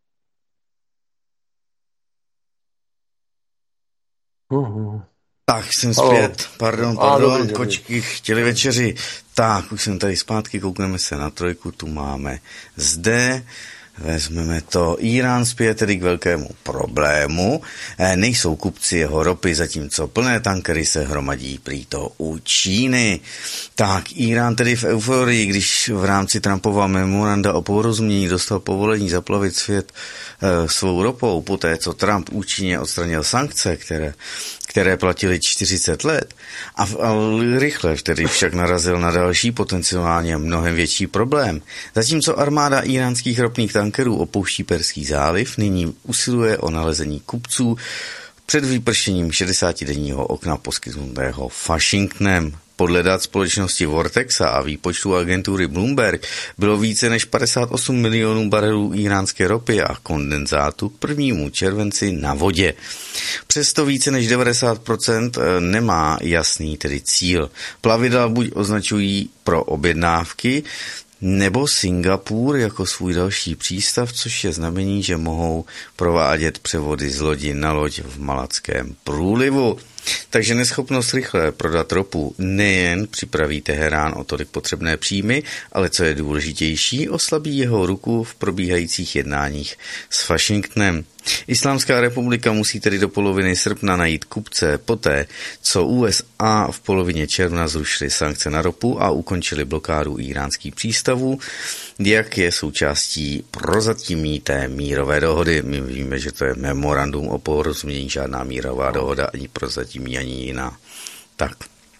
Uhum. Tak, jsem zpět. Pardon, pardon, a, kočky chtěli večeři. Tak, už jsem tady zpátky, koukneme se na trojku, tu máme zde. Vezmeme to. Irán zpět tedy k velkému problému. Nejsou kupci jeho ropy, zatímco plné tankery se hromadí prý to u Číny. Tak, Irán tedy v euforii, když v rámci Trumpova memoranda o porozumění dostal povolení zaplavit svět e, svou ropou, poté co Trump účinně odstranil sankce, které které platily čtyřicet let a, a rychle tedy však narazil na další potenciálně mnohem větší problém. Zatímco armáda iránských ropných tankerů opouští Perský záliv, nyní usiluje o nalezení kupců před vypršením šedesátidenního okna poskytnutého Washingtonem. Podle dat společnosti Vortexa a výpočtu agentury Bloomberg bylo více než padesát osm milionů barelů iránské ropy a kondenzátu k prvnímu červenci na vodě. Přesto více než devadesát procent nemá jasný tedy cíl. Plavidla buď označují pro objednávky, nebo Singapur jako svůj další přístav, což je znamení, že mohou provádět převody z lodi na loď v Malackém průlivu. Takže neschopnost rychle prodat ropu nejen připraví Teherán o tolik potřebné příjmy, ale co je důležitější, oslabí jeho ruku v probíhajících jednáních s Washingtonem. Islámská republika musí tedy do poloviny srpna najít kupce poté, co U S A v polovině června zrušily sankce na ropu a ukončili blokádu iránských přístavů, jak je součástí prozatímní té mírové dohody. My víme, že to je memorandum o porozumění, žádná mírová dohoda, ani prozatímní, ani jiná. Tak.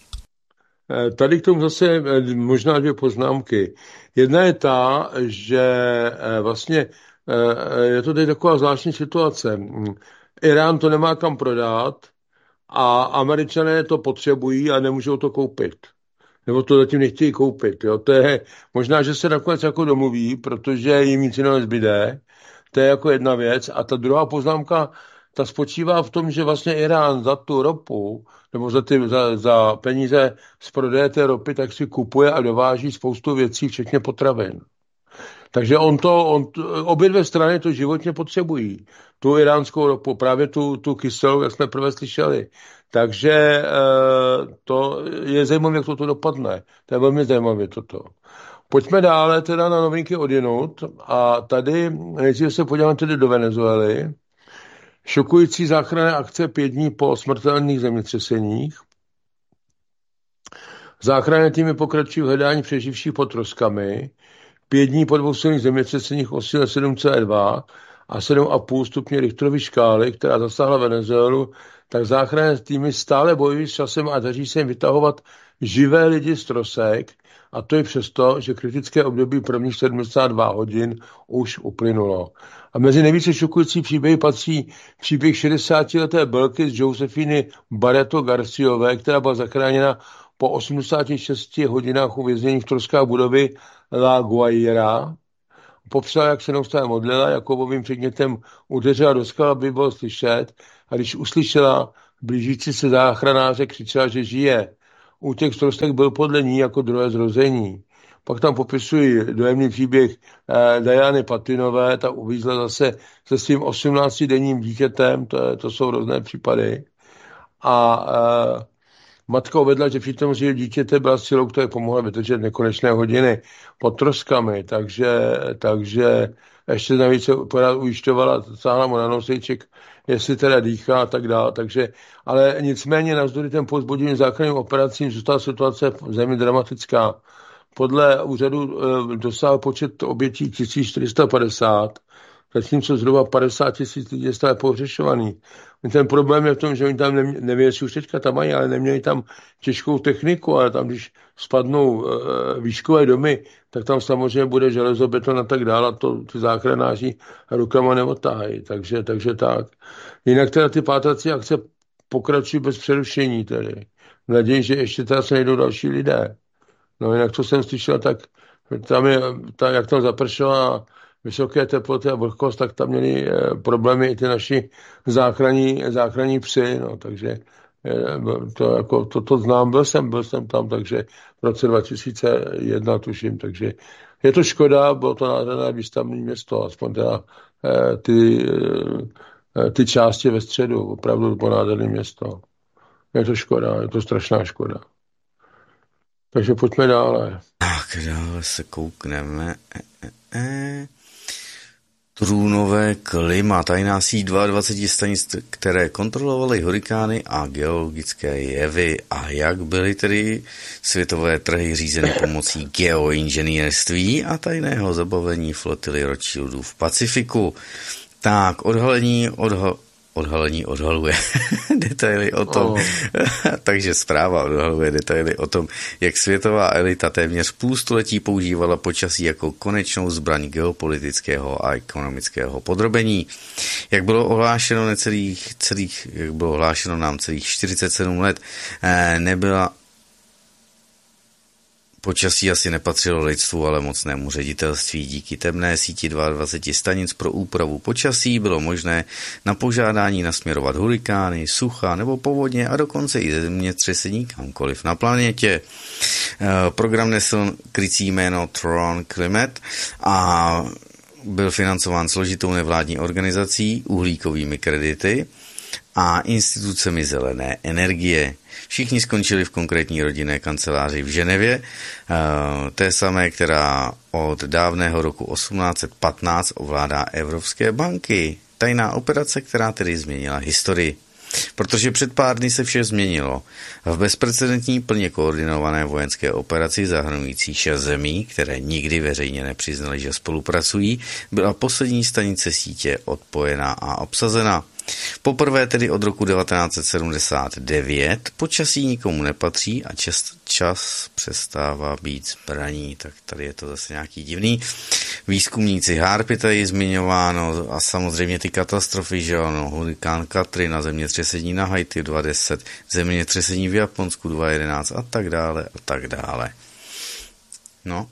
Tady k tomu zase možná dvě poznámky. Jedna je ta, že vlastně je to tady taková zvláštní situace. Irán to nemá kam prodat a Američané to potřebují a nemůžou to koupit. Nebo to zatím nechtějí koupit. Jo? To je, možná, že se nakonec jako domluví, protože jim nic jiného nezbyde. To je jako jedna věc. A ta druhá poznámka, ta spočívá v tom, že vlastně Irán za tu ropu, nebo za, ty, za, za peníze z prodeje té ropy, tak si kupuje a dováží spoustu věcí, včetně potravin. Takže on to, on, obě dvě strany to životně potřebují. Tu iránskou ropu, právě tu, tu kyselou, jak jsme prvé slyšeli. Takže e, to je zajímavé, jak toto dopadne. To je velmi zajímavé toto. Pojďme dále teda na novinky odjinud. A tady nejdříve se podíváme tedy do Venezuely. Šokující záchranné akce pět dní po smrtelných zemětřeseních. Záchranné týmy pokračují v hledání přeživších pod troskami. Pět dní po dvou silných zemětřeseních o síle sedm celá dva a sedm a půl stupně Richterovy škály, která zasáhla Venezuelu, tak záchranné týmy stále bojují s časem a daří se jim vytahovat živé lidi z trosek, a to i přesto, že kritické období prvních sedmdesát dva hodin už uplynulo. A mezi nejvíce šokující příběhy patří příběh šedesátileté Belky z Josefiny Barreto Garciové, která byla zachráněna po osmdesáti šesti hodinách uvěznění v troskách budovy La Guaira. Popsala, jak se neustále modlila, Jakobovým předmětem udeřila do skal, aby bylo slyšet, a když uslyšela blížící se záchranáře, křičela, že žije. Útěk z trostek byl podle ní jako druhé zrození. Pak tam popisují dojemný příběh eh, Diany Patinové, ta uvízla zase se svým osmnáctidenním dítětem, to, je, to jsou různé případy. A eh, matka uvedla, že při tom, že dítěte byla silou, která pomohla vydržet nekonečné hodiny pod troskami, takže, takže ještě navíc pořád ujišťovala, sáhla mu na nosejček, jestli teda dýchá a tak dále. Takže, ale nicméně navzdory těm povzbudivým záchranným operacím zůstala situace v zemi dramatická. Podle úřadu e, dosáhl počet obětí tisíc čtyři sta padesát, zatímco zhruba padesát tisíc lidí je stále pohřešovaný. Ten problém je v tom, že oni tam nemě, nevím, jestli už teďka tam mají, ale neměli tam těžkou techniku, ale tam, když spadnou e, výškové domy, tak tam samozřejmě bude železo, beton a tak dále, a to ty záchranáři rukama neotáhají. Takže, takže tak. Jinak teda ty pátrací akce pokračují bez přerušení tedy. V naději, že ještě teda se najdou další lidé. No jinak, co jsem slyšel, tak tam je, ta, jak tam zapršela vysoké teploty a vlhkost, tak tam měli e, problémy i ty naši záchranní, záchranní psy, no, takže e, to, jako, to, to znám, byl jsem, byl jsem tam, takže v roce dva tisíce jedna tuším, takže je to škoda, bylo to nádherné výstavní město, aspoň teda e, ty, e, ty části ve středu, opravdu to bylo nádherné město. Je to škoda, je to strašná škoda. Takže pojďme dále. Tak, dále se koukneme. E, e, e. Trůnové klima, tajná síť dvacet dva stanic, které kontrolovaly hurikány a geologické jevy. A jak byly tedy světové trhy řízeny pomocí geoinženýrství a tajného zabavení flotily Rothschildů v Pacifiku. Tak, odhalení, odhal... Odhalení odhaluje detaily o tom, oh. takže zpráva odhaluje detaily o tom, jak světová elita téměř půl století používala počasí jako konečnou zbraň geopolitického a ekonomického podrobení. Jak bylo ohlášeno necelých, celých, jak bylo ohlášeno nám celých čtyřicet sedm let, nebyla Počasí asi nepatřilo lidstvu, ale mocnému ředitelství. Díky temné síti dvacet dva stanic pro úpravu počasí bylo možné na požádání nasměrovat hurikány, sucha nebo povodně a dokonce i zemětřesení kamkoliv na planetě. Program nesl krycí jméno Tron Climate a byl financován složitou nevládní organizací, uhlíkovými kredity a institucemi zelené energie. Všichni skončili v konkrétní rodinné kanceláři v Ženevě, té samé, která od dávného roku osmnáct patnáct ovládá evropské banky. Tajná operace, která tedy změnila historii. Protože před pár dny se vše změnilo. V bezprecedentní plně koordinované vojenské operaci zahrnující šest zemí, které nikdy veřejně nepřiznali, že spolupracují, byla poslední stanice sítě odpojena a obsazena. Poprvé tedy od roku devatenáct set sedmdesát devět počasí nikomu nepatří a čas, čas přestává být zbraní. Tak tady je to zase nějaký divný. Výzkumníci Harpy tady zmiňováno a samozřejmě ty katastrofy, že ano, hurikán Katrina, zemětřesení na Haiti dva deset, zemětřesení v Japonsku dva jedenáct a tak dále a tak dále. No.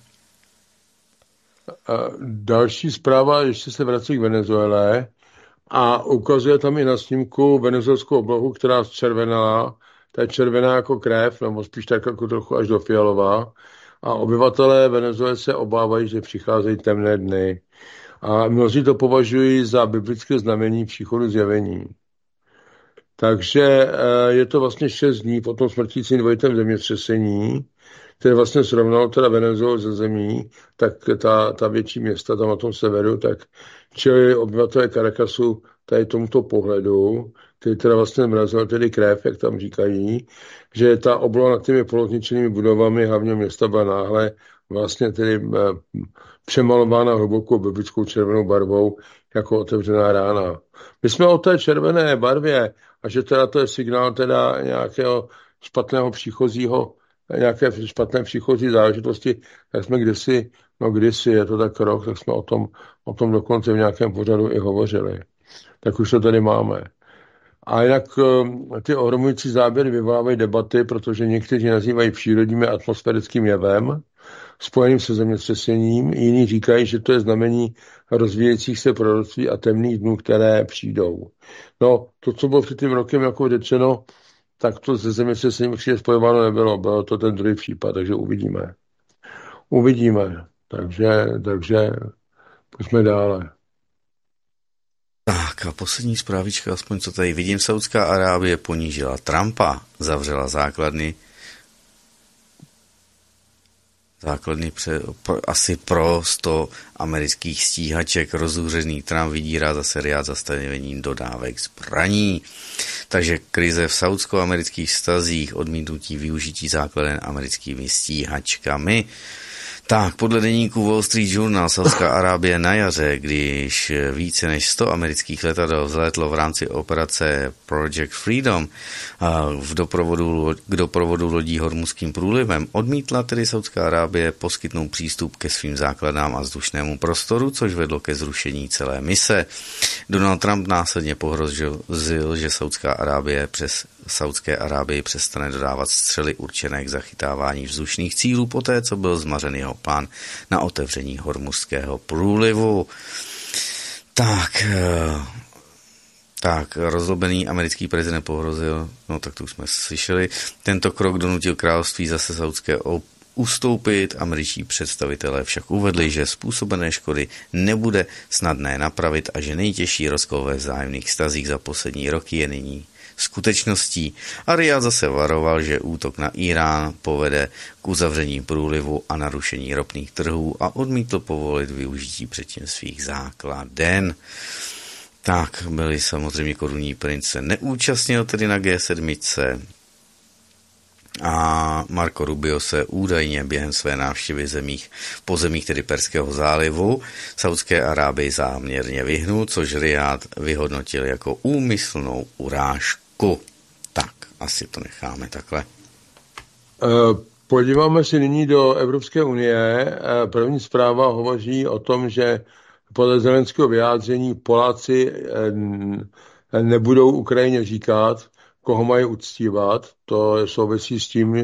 A další zpráva, ještě se vrací k Venezuele. A ukazuje tam i na snímku venezuelskou oblohu, která zčervenala. Ta je červená jako krev, nebo spíš tak jako trochu až do fialová. A obyvatelé Venezuely se obávají, že přicházejí temné dny. A mnozí to považují za biblické znamení příchodu zjevení. Takže je to vlastně šest dní po tom smrtícím dvojitém zemětřesení, které vlastně srovnalo teda Venezuelu ze zemí, tak ta, ta větší města tam na tom severu, tak čili obyvatelé Caracasu tady tomuto pohledu, který teda vlastně mrazil tedy krev, jak tam říkají, že ta oblova nad těmi polozničenými budovami hlavně města byla náhle vlastně tedy přemalována hlubokou biblickou červenou barvou jako otevřená rána. My jsme o té červené barvě a že teda to je signál teda nějakého špatného příchozího, nějaké špatné příchozí záležitosti, tak jsme kdysi, no kdysi, je to tak rok, tak jsme o tom, o tom dokonce v nějakém pořadu i hovořili. Tak už to tady máme. A jinak ty ohromující záběry vyvolávají debaty, protože někteří nazývají přírodním a atmosférickým jevem, spojeným se zemětřesením, jiní říkají, že to je znamení rozvíjejících se proroctví a temných dnů, které přijdou. No, to, co bylo před tím rokem jako řečeno, tak to se zemětřesením určitě spojováno nebylo. Bylo to ten druhý případ, takže uvidíme. Uvidíme. Takže, takže pojďme dále. Tak a poslední zprávička, aspoň co tady vidím, Saudská Arábie ponížila Trumpa, zavřela základny základny pře, pro, asi pro sto amerických stíhaček. Rozúřený Trump vydírá zase Riád zastavením dodávek zbraní. Takže krize v saudsko-amerických vztazích, odmítnutí využití základen americkými stíhačkami. Tak, podle deníku Wall Street Journal Saudská Arábie na jaře, když více než sto amerických letadel vzlétlo v rámci operace Project Freedom v doprovodu, k doprovodu lodí Hormuzským průlivem, odmítla tedy Saudská Arábie poskytnout přístup ke svým základnám a vzdušnému prostoru, což vedlo ke zrušení celé mise. Donald Trump následně pohrozil, že Saudská Arábie přes Saudské Arábii přestane dodávat střely určené k zachytávání vzdušných cílů poté, co byl zmařen jeho plán na otevření Hormuzského průlivu. Tak, tak, rozlobený americký prezident pohrozil, no tak to už jsme slyšeli, tento krok donutil království zase saudské ustoupit. Američtí představitelé však uvedli, že způsobené škody nebude snadné napravit a že nejtěžší rozkol ve vzájemných vztazích za poslední roky je nyní skutečností. A Riád zase varoval, že útok na Irán povede k uzavření průlivu a narušení ropných trhů a odmítl povolit využití předtím svých základen. Tak, byli samozřejmě korunní prince neúčastnil tedy na G sedm a Marco Rubio se údajně během své návštěvy zemích, po zemích tedy Perského zálivu Saudské Arábii záměrně vyhnul, což Riád vyhodnotil jako úmyslnou urážku. Tak, asi to necháme takhle. Podíváme se nyní do Evropské unie. První zpráva hovoří o tom, že podle Zelenského vyjádření Poláci nebudou Ukrajině říkat, koho mají uctívat. To souvisí s tím,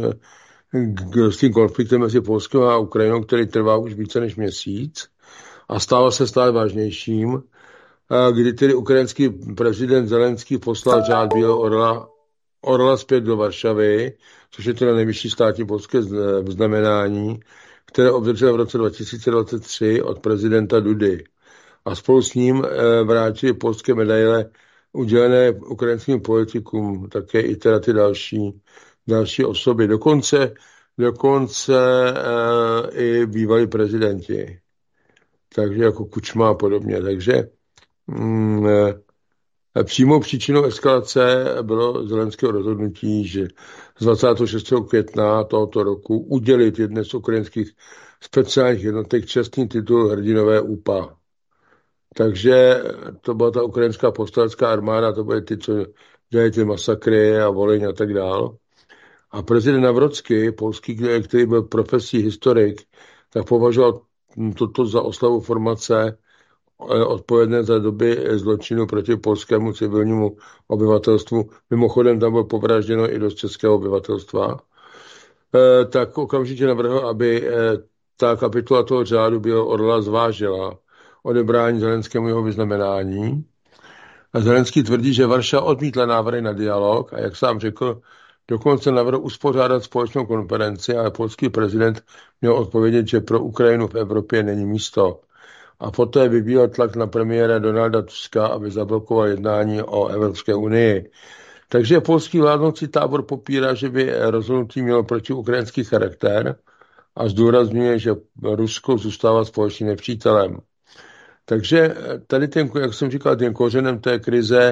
s tím konfliktem mezi Polskem a Ukrajinou, který trvá už více než měsíc a stává se stále vážnějším, kdy tedy ukrajinský prezident Zelenský poslal řád Bílého orla, orla zpět do Varšavy, což je teda nejvyšší státní polské znamenání, které obdržel v roce dva tisíce dvacet tři od prezidenta Dudy. A spolu s ním vrátili polské medaile udělené ukrajinským politikům, také i teda ty další, další osoby. Dokonce, dokonce e, i bývalí prezidenti. Takže jako Kučma a podobně. Takže mm, e, přímou příčinou eskalace bylo Zelenského rozhodnutí, že z dvacátého šestého května tohoto roku udělit jedné z ukrajinských speciálních jednotek čestný titul hrdinové ú pé á. Takže to byla ta ukrajinská povstalecká armáda, to byly ty, co dělají ty masakry a Volyň a tak dál. A prezident Navrocký, polský, který byl profesí historik, tak považoval toto za oslavu formace odpovědné za doby zločinu proti polskému civilnímu obyvatelstvu. Mimochodem tam bylo povražděno i dost českého obyvatelstva. E, tak okamžitě navrhl, aby ta kapitula toho řádu Bílého orla zvážila odebrání Zelenskému jeho vyznamenání. A Zelenský tvrdí, že Varšava odmítla návrhy na dialog a jak sám řekl, dokonce navrhl uspořádat společnou konferenci, ale polský prezident měl odpovědět, že pro Ukrajinu v Evropě není místo. A poté vyvíjel tlak na premiéra Donalda Tuska, aby zablokoval jednání o Evropské unii. Takže polský vládnoucí tábor popírá, že by rozhodnutí mělo protiukrajinský charakter a zdůrazňuje, že Rusko zůstává společným nepřítelem. Takže tady ten, jak jsem říkal, tím kořenem té krize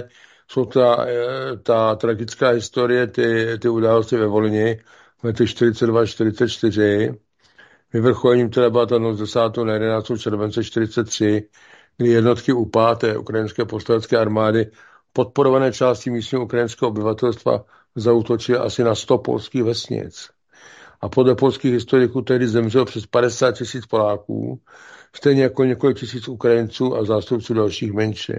jsou ta, ta tragická historie, ty, ty události ve Volyni v letech čtyřicet dva čtyřicet čtyři. Vyvrcholením teda byla ta noc desátého na jedenáctého července čtyřicet tři, kdy jednotky U P A, té ukrajinské povstalecké armády, podporované části místního ukrajinského obyvatelstva, zaútočily asi na sto polských vesnic. A podle polských historiků tehdy zemřelo přes padesát tisíc Poláků, stejně jako několik tisíc Ukrajinců a zástupců dalších menšin.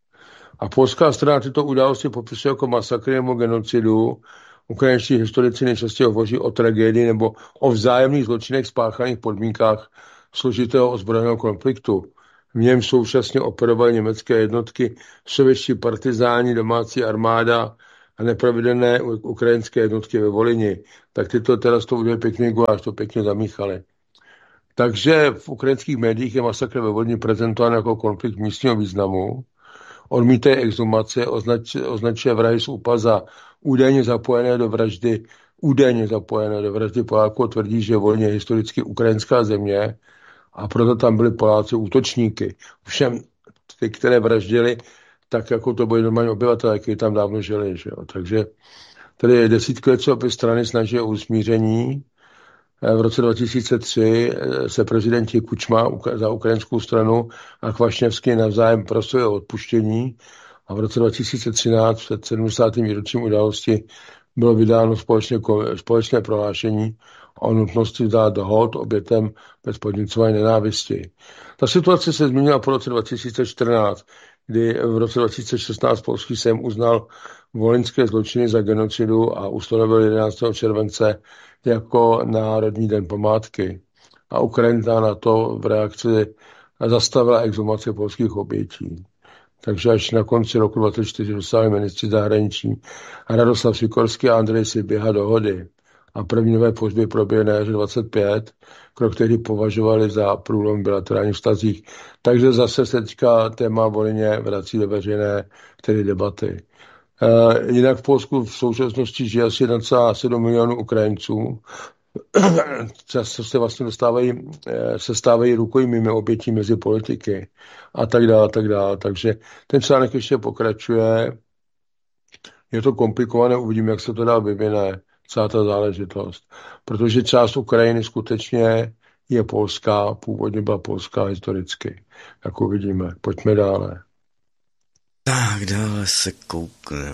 A polská strana tyto události popisuje jako masakry nebo genocidu. Ukrajinští historici nejčastěji hovoří o tragédii nebo o vzájemných zločinech spáchaných podmínkách složitého ozbrojeného konfliktu. V něm současně operovaly německé jednotky, sovětští partizáni, domácí armáda a nepravidelné ukrajinské jednotky ve Volyni. Tak tyto teda to udělali pěkný guláš, to pěkně zamíchali. Takže v ukrajinských médiích je masakr ve Volyni prezentován jako konflikt místního významu. Odmítají exhumace, označ, označuje vrahy z U P A za údajně zapojené do vraždy, údajně zapojené do vraždy Poláků, tvrdí, že Volyň je historicky ukrajinská země a proto tam byli Poláci útočníky. Všem ty, které vraždili, tak jako to byli normální obyvatelé, kteří tam dávno žili. Že jo. Takže tady desítky let se obě strany snaží o usmíření. V roce dva tisíce tři se prezidenti Kučma za ukrajinskou stranu a Kvašněvský navzájem prosili o odpuštění a v roce dva tisíce třináct před sedmdesátým výročím události bylo vydáno společné, společné prohlášení o nutnosti dát hold obětem bez podněcování nenávisti. Ta situace se změnila po roce dva tisíce čtrnáct, kdy v roce dva tisíce šestnáct polský sejm uznal volyňské zločiny za genocidu a ustanovil jedenáctého července jako Národní den památky. A Ukrajina na to v reakci zastavila exhumace polských obětí. Takže až na konci roku dvacet čtyři dosáhli ministři zahraničí Radoslav Sikorský a Andrej Siběha dohody. A první nové pohřby proběhly na jaře dvacet pět, krok, který považovali za průlom v bilaterálních vztazích. Takže zase se teďka téma Volyně vrací do veřejné tedy debaty. Uh, jinak v Polsku v současnosti žije asi jedna celá sedm milionů Ukrajinců. Často se vlastně dostávají, se stávají rukojmími obětí mezi politiky a tak dále, a tak dále. Takže ten článek ještě pokračuje. Je to komplikované, uvidíme, jak se to dá vyvine, celá ta záležitost. Protože část Ukrajiny skutečně je polská, původně byla polská historicky. Jak uvidíme. Pojďme dále. Tak, dále se koukneme,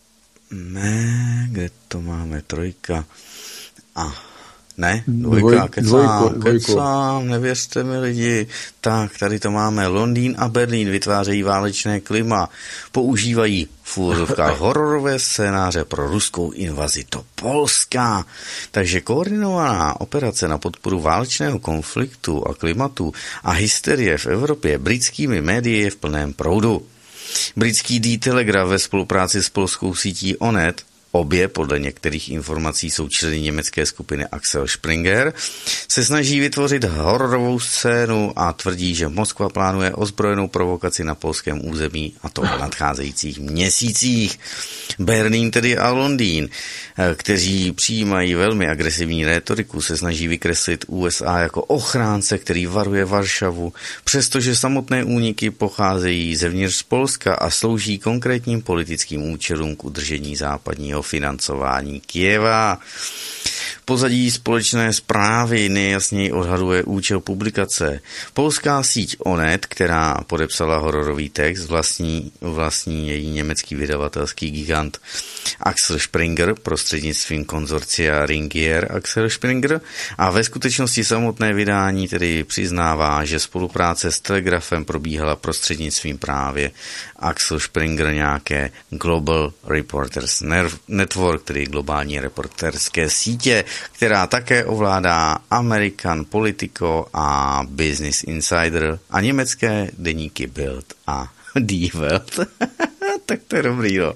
kde to máme, trojka. A ne, dvojka, kecám, kecám, nevěřte mi lidi. Tak, tady to máme. Londýn a Berlín vytvářejí válečné klima. Používají v úvozovkách hororové scénáře pro ruskou invazi do Polska. Takže koordinovaná operace na podporu válečného konfliktu a klimatu a hysterie v Evropě britskými médii je v plném proudu. Britský The Telegraph ve spolupráci s polskou sítí Onet, obě podle některých informací jsou členy německé skupiny Axel Springer, se snaží vytvořit hororovou scénu a tvrdí, že Moskva plánuje ozbrojenou provokaci na polském území, a to v nadcházejících měsících. Berlín tedy a Londýn, kteří přijímají velmi agresivní rétoriku, se snaží vykreslit U S A jako ochránce, který varuje Varšavu, přestože samotné úniky pocházejí zevnitř z Polska a slouží konkrétním politickým účelům k udržení západního financování Kyjeva. Pozadí společné zprávy nejasněji odhaduje účel publikace. Polská síť Onet, která podepsala hororový text, vlastní, vlastní její německý vydavatelský gigant Axel Springer prostřednictvím konzorcia Ringier Axel Springer, a ve skutečnosti samotné vydání tedy přiznává, že spolupráce s Telegrafem probíhala prostřednictvím právě Axel Springer nějaké Global Reporters Network, tedy globální reporterské sítě, která také ovládá American Politico a Business Insider a německé deníky Bild a Die Welt. Tak to je dobrý, jo.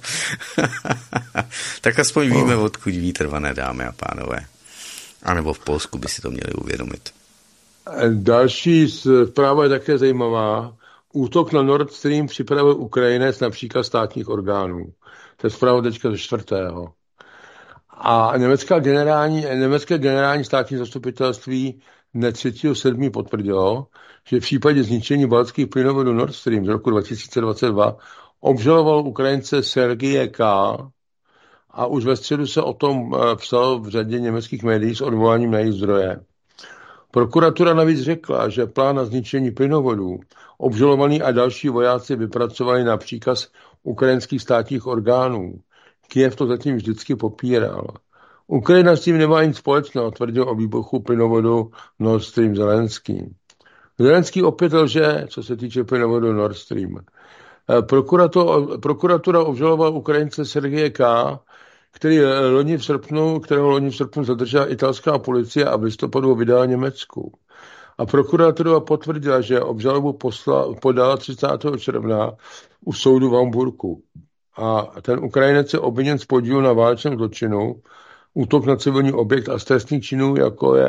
Tak aspoň víme, odkud vítr vane, dámy a pánové. A nebo v Polsku by si to měli uvědomit. Další zpráva je také zajímavá. Útok na Nord Stream připravil Ukrajinec na příkaz státních orgánů. To je zpráva teďka ze čtvrtého. A německá generální, německé generální státní zastupitelství dne třetího sedmého potvrdilo, že v případě zničení baltských plynovodů Nord Stream z roku dva tisíce dvacet dva obžaloval Ukrajince Sergeje K. a už ve středu se o tom psalo v řadě německých médií s odvoláním na jejich zdroje. Prokuratura navíc řekla, že plán na zničení plynovodů obžalovaní a další vojáci vypracovali na příkaz ukrajinských státních orgánů. Kyjev to zatím vždycky popíral. Ukrajina s tím nemá nic společného, tvrdil o výbuchu plynovodu Nord Stream Zelenský. Zelenský opět lže, co se týče plynovodu Nord Stream. Prokuratura obžalovala Ukrajince Sergeje K., který loni v srpnu, kterého loni v srpnu zadržela italská policie a v listopadu vydala Německu. A prokuratura potvrdila, že obžalobu posla, podala třicátého června u soudu v Hamburku. A ten Ukrajinec je obviněn z podílu na válečném zločinu, útok na civilní objekt a z trestných činů, jako je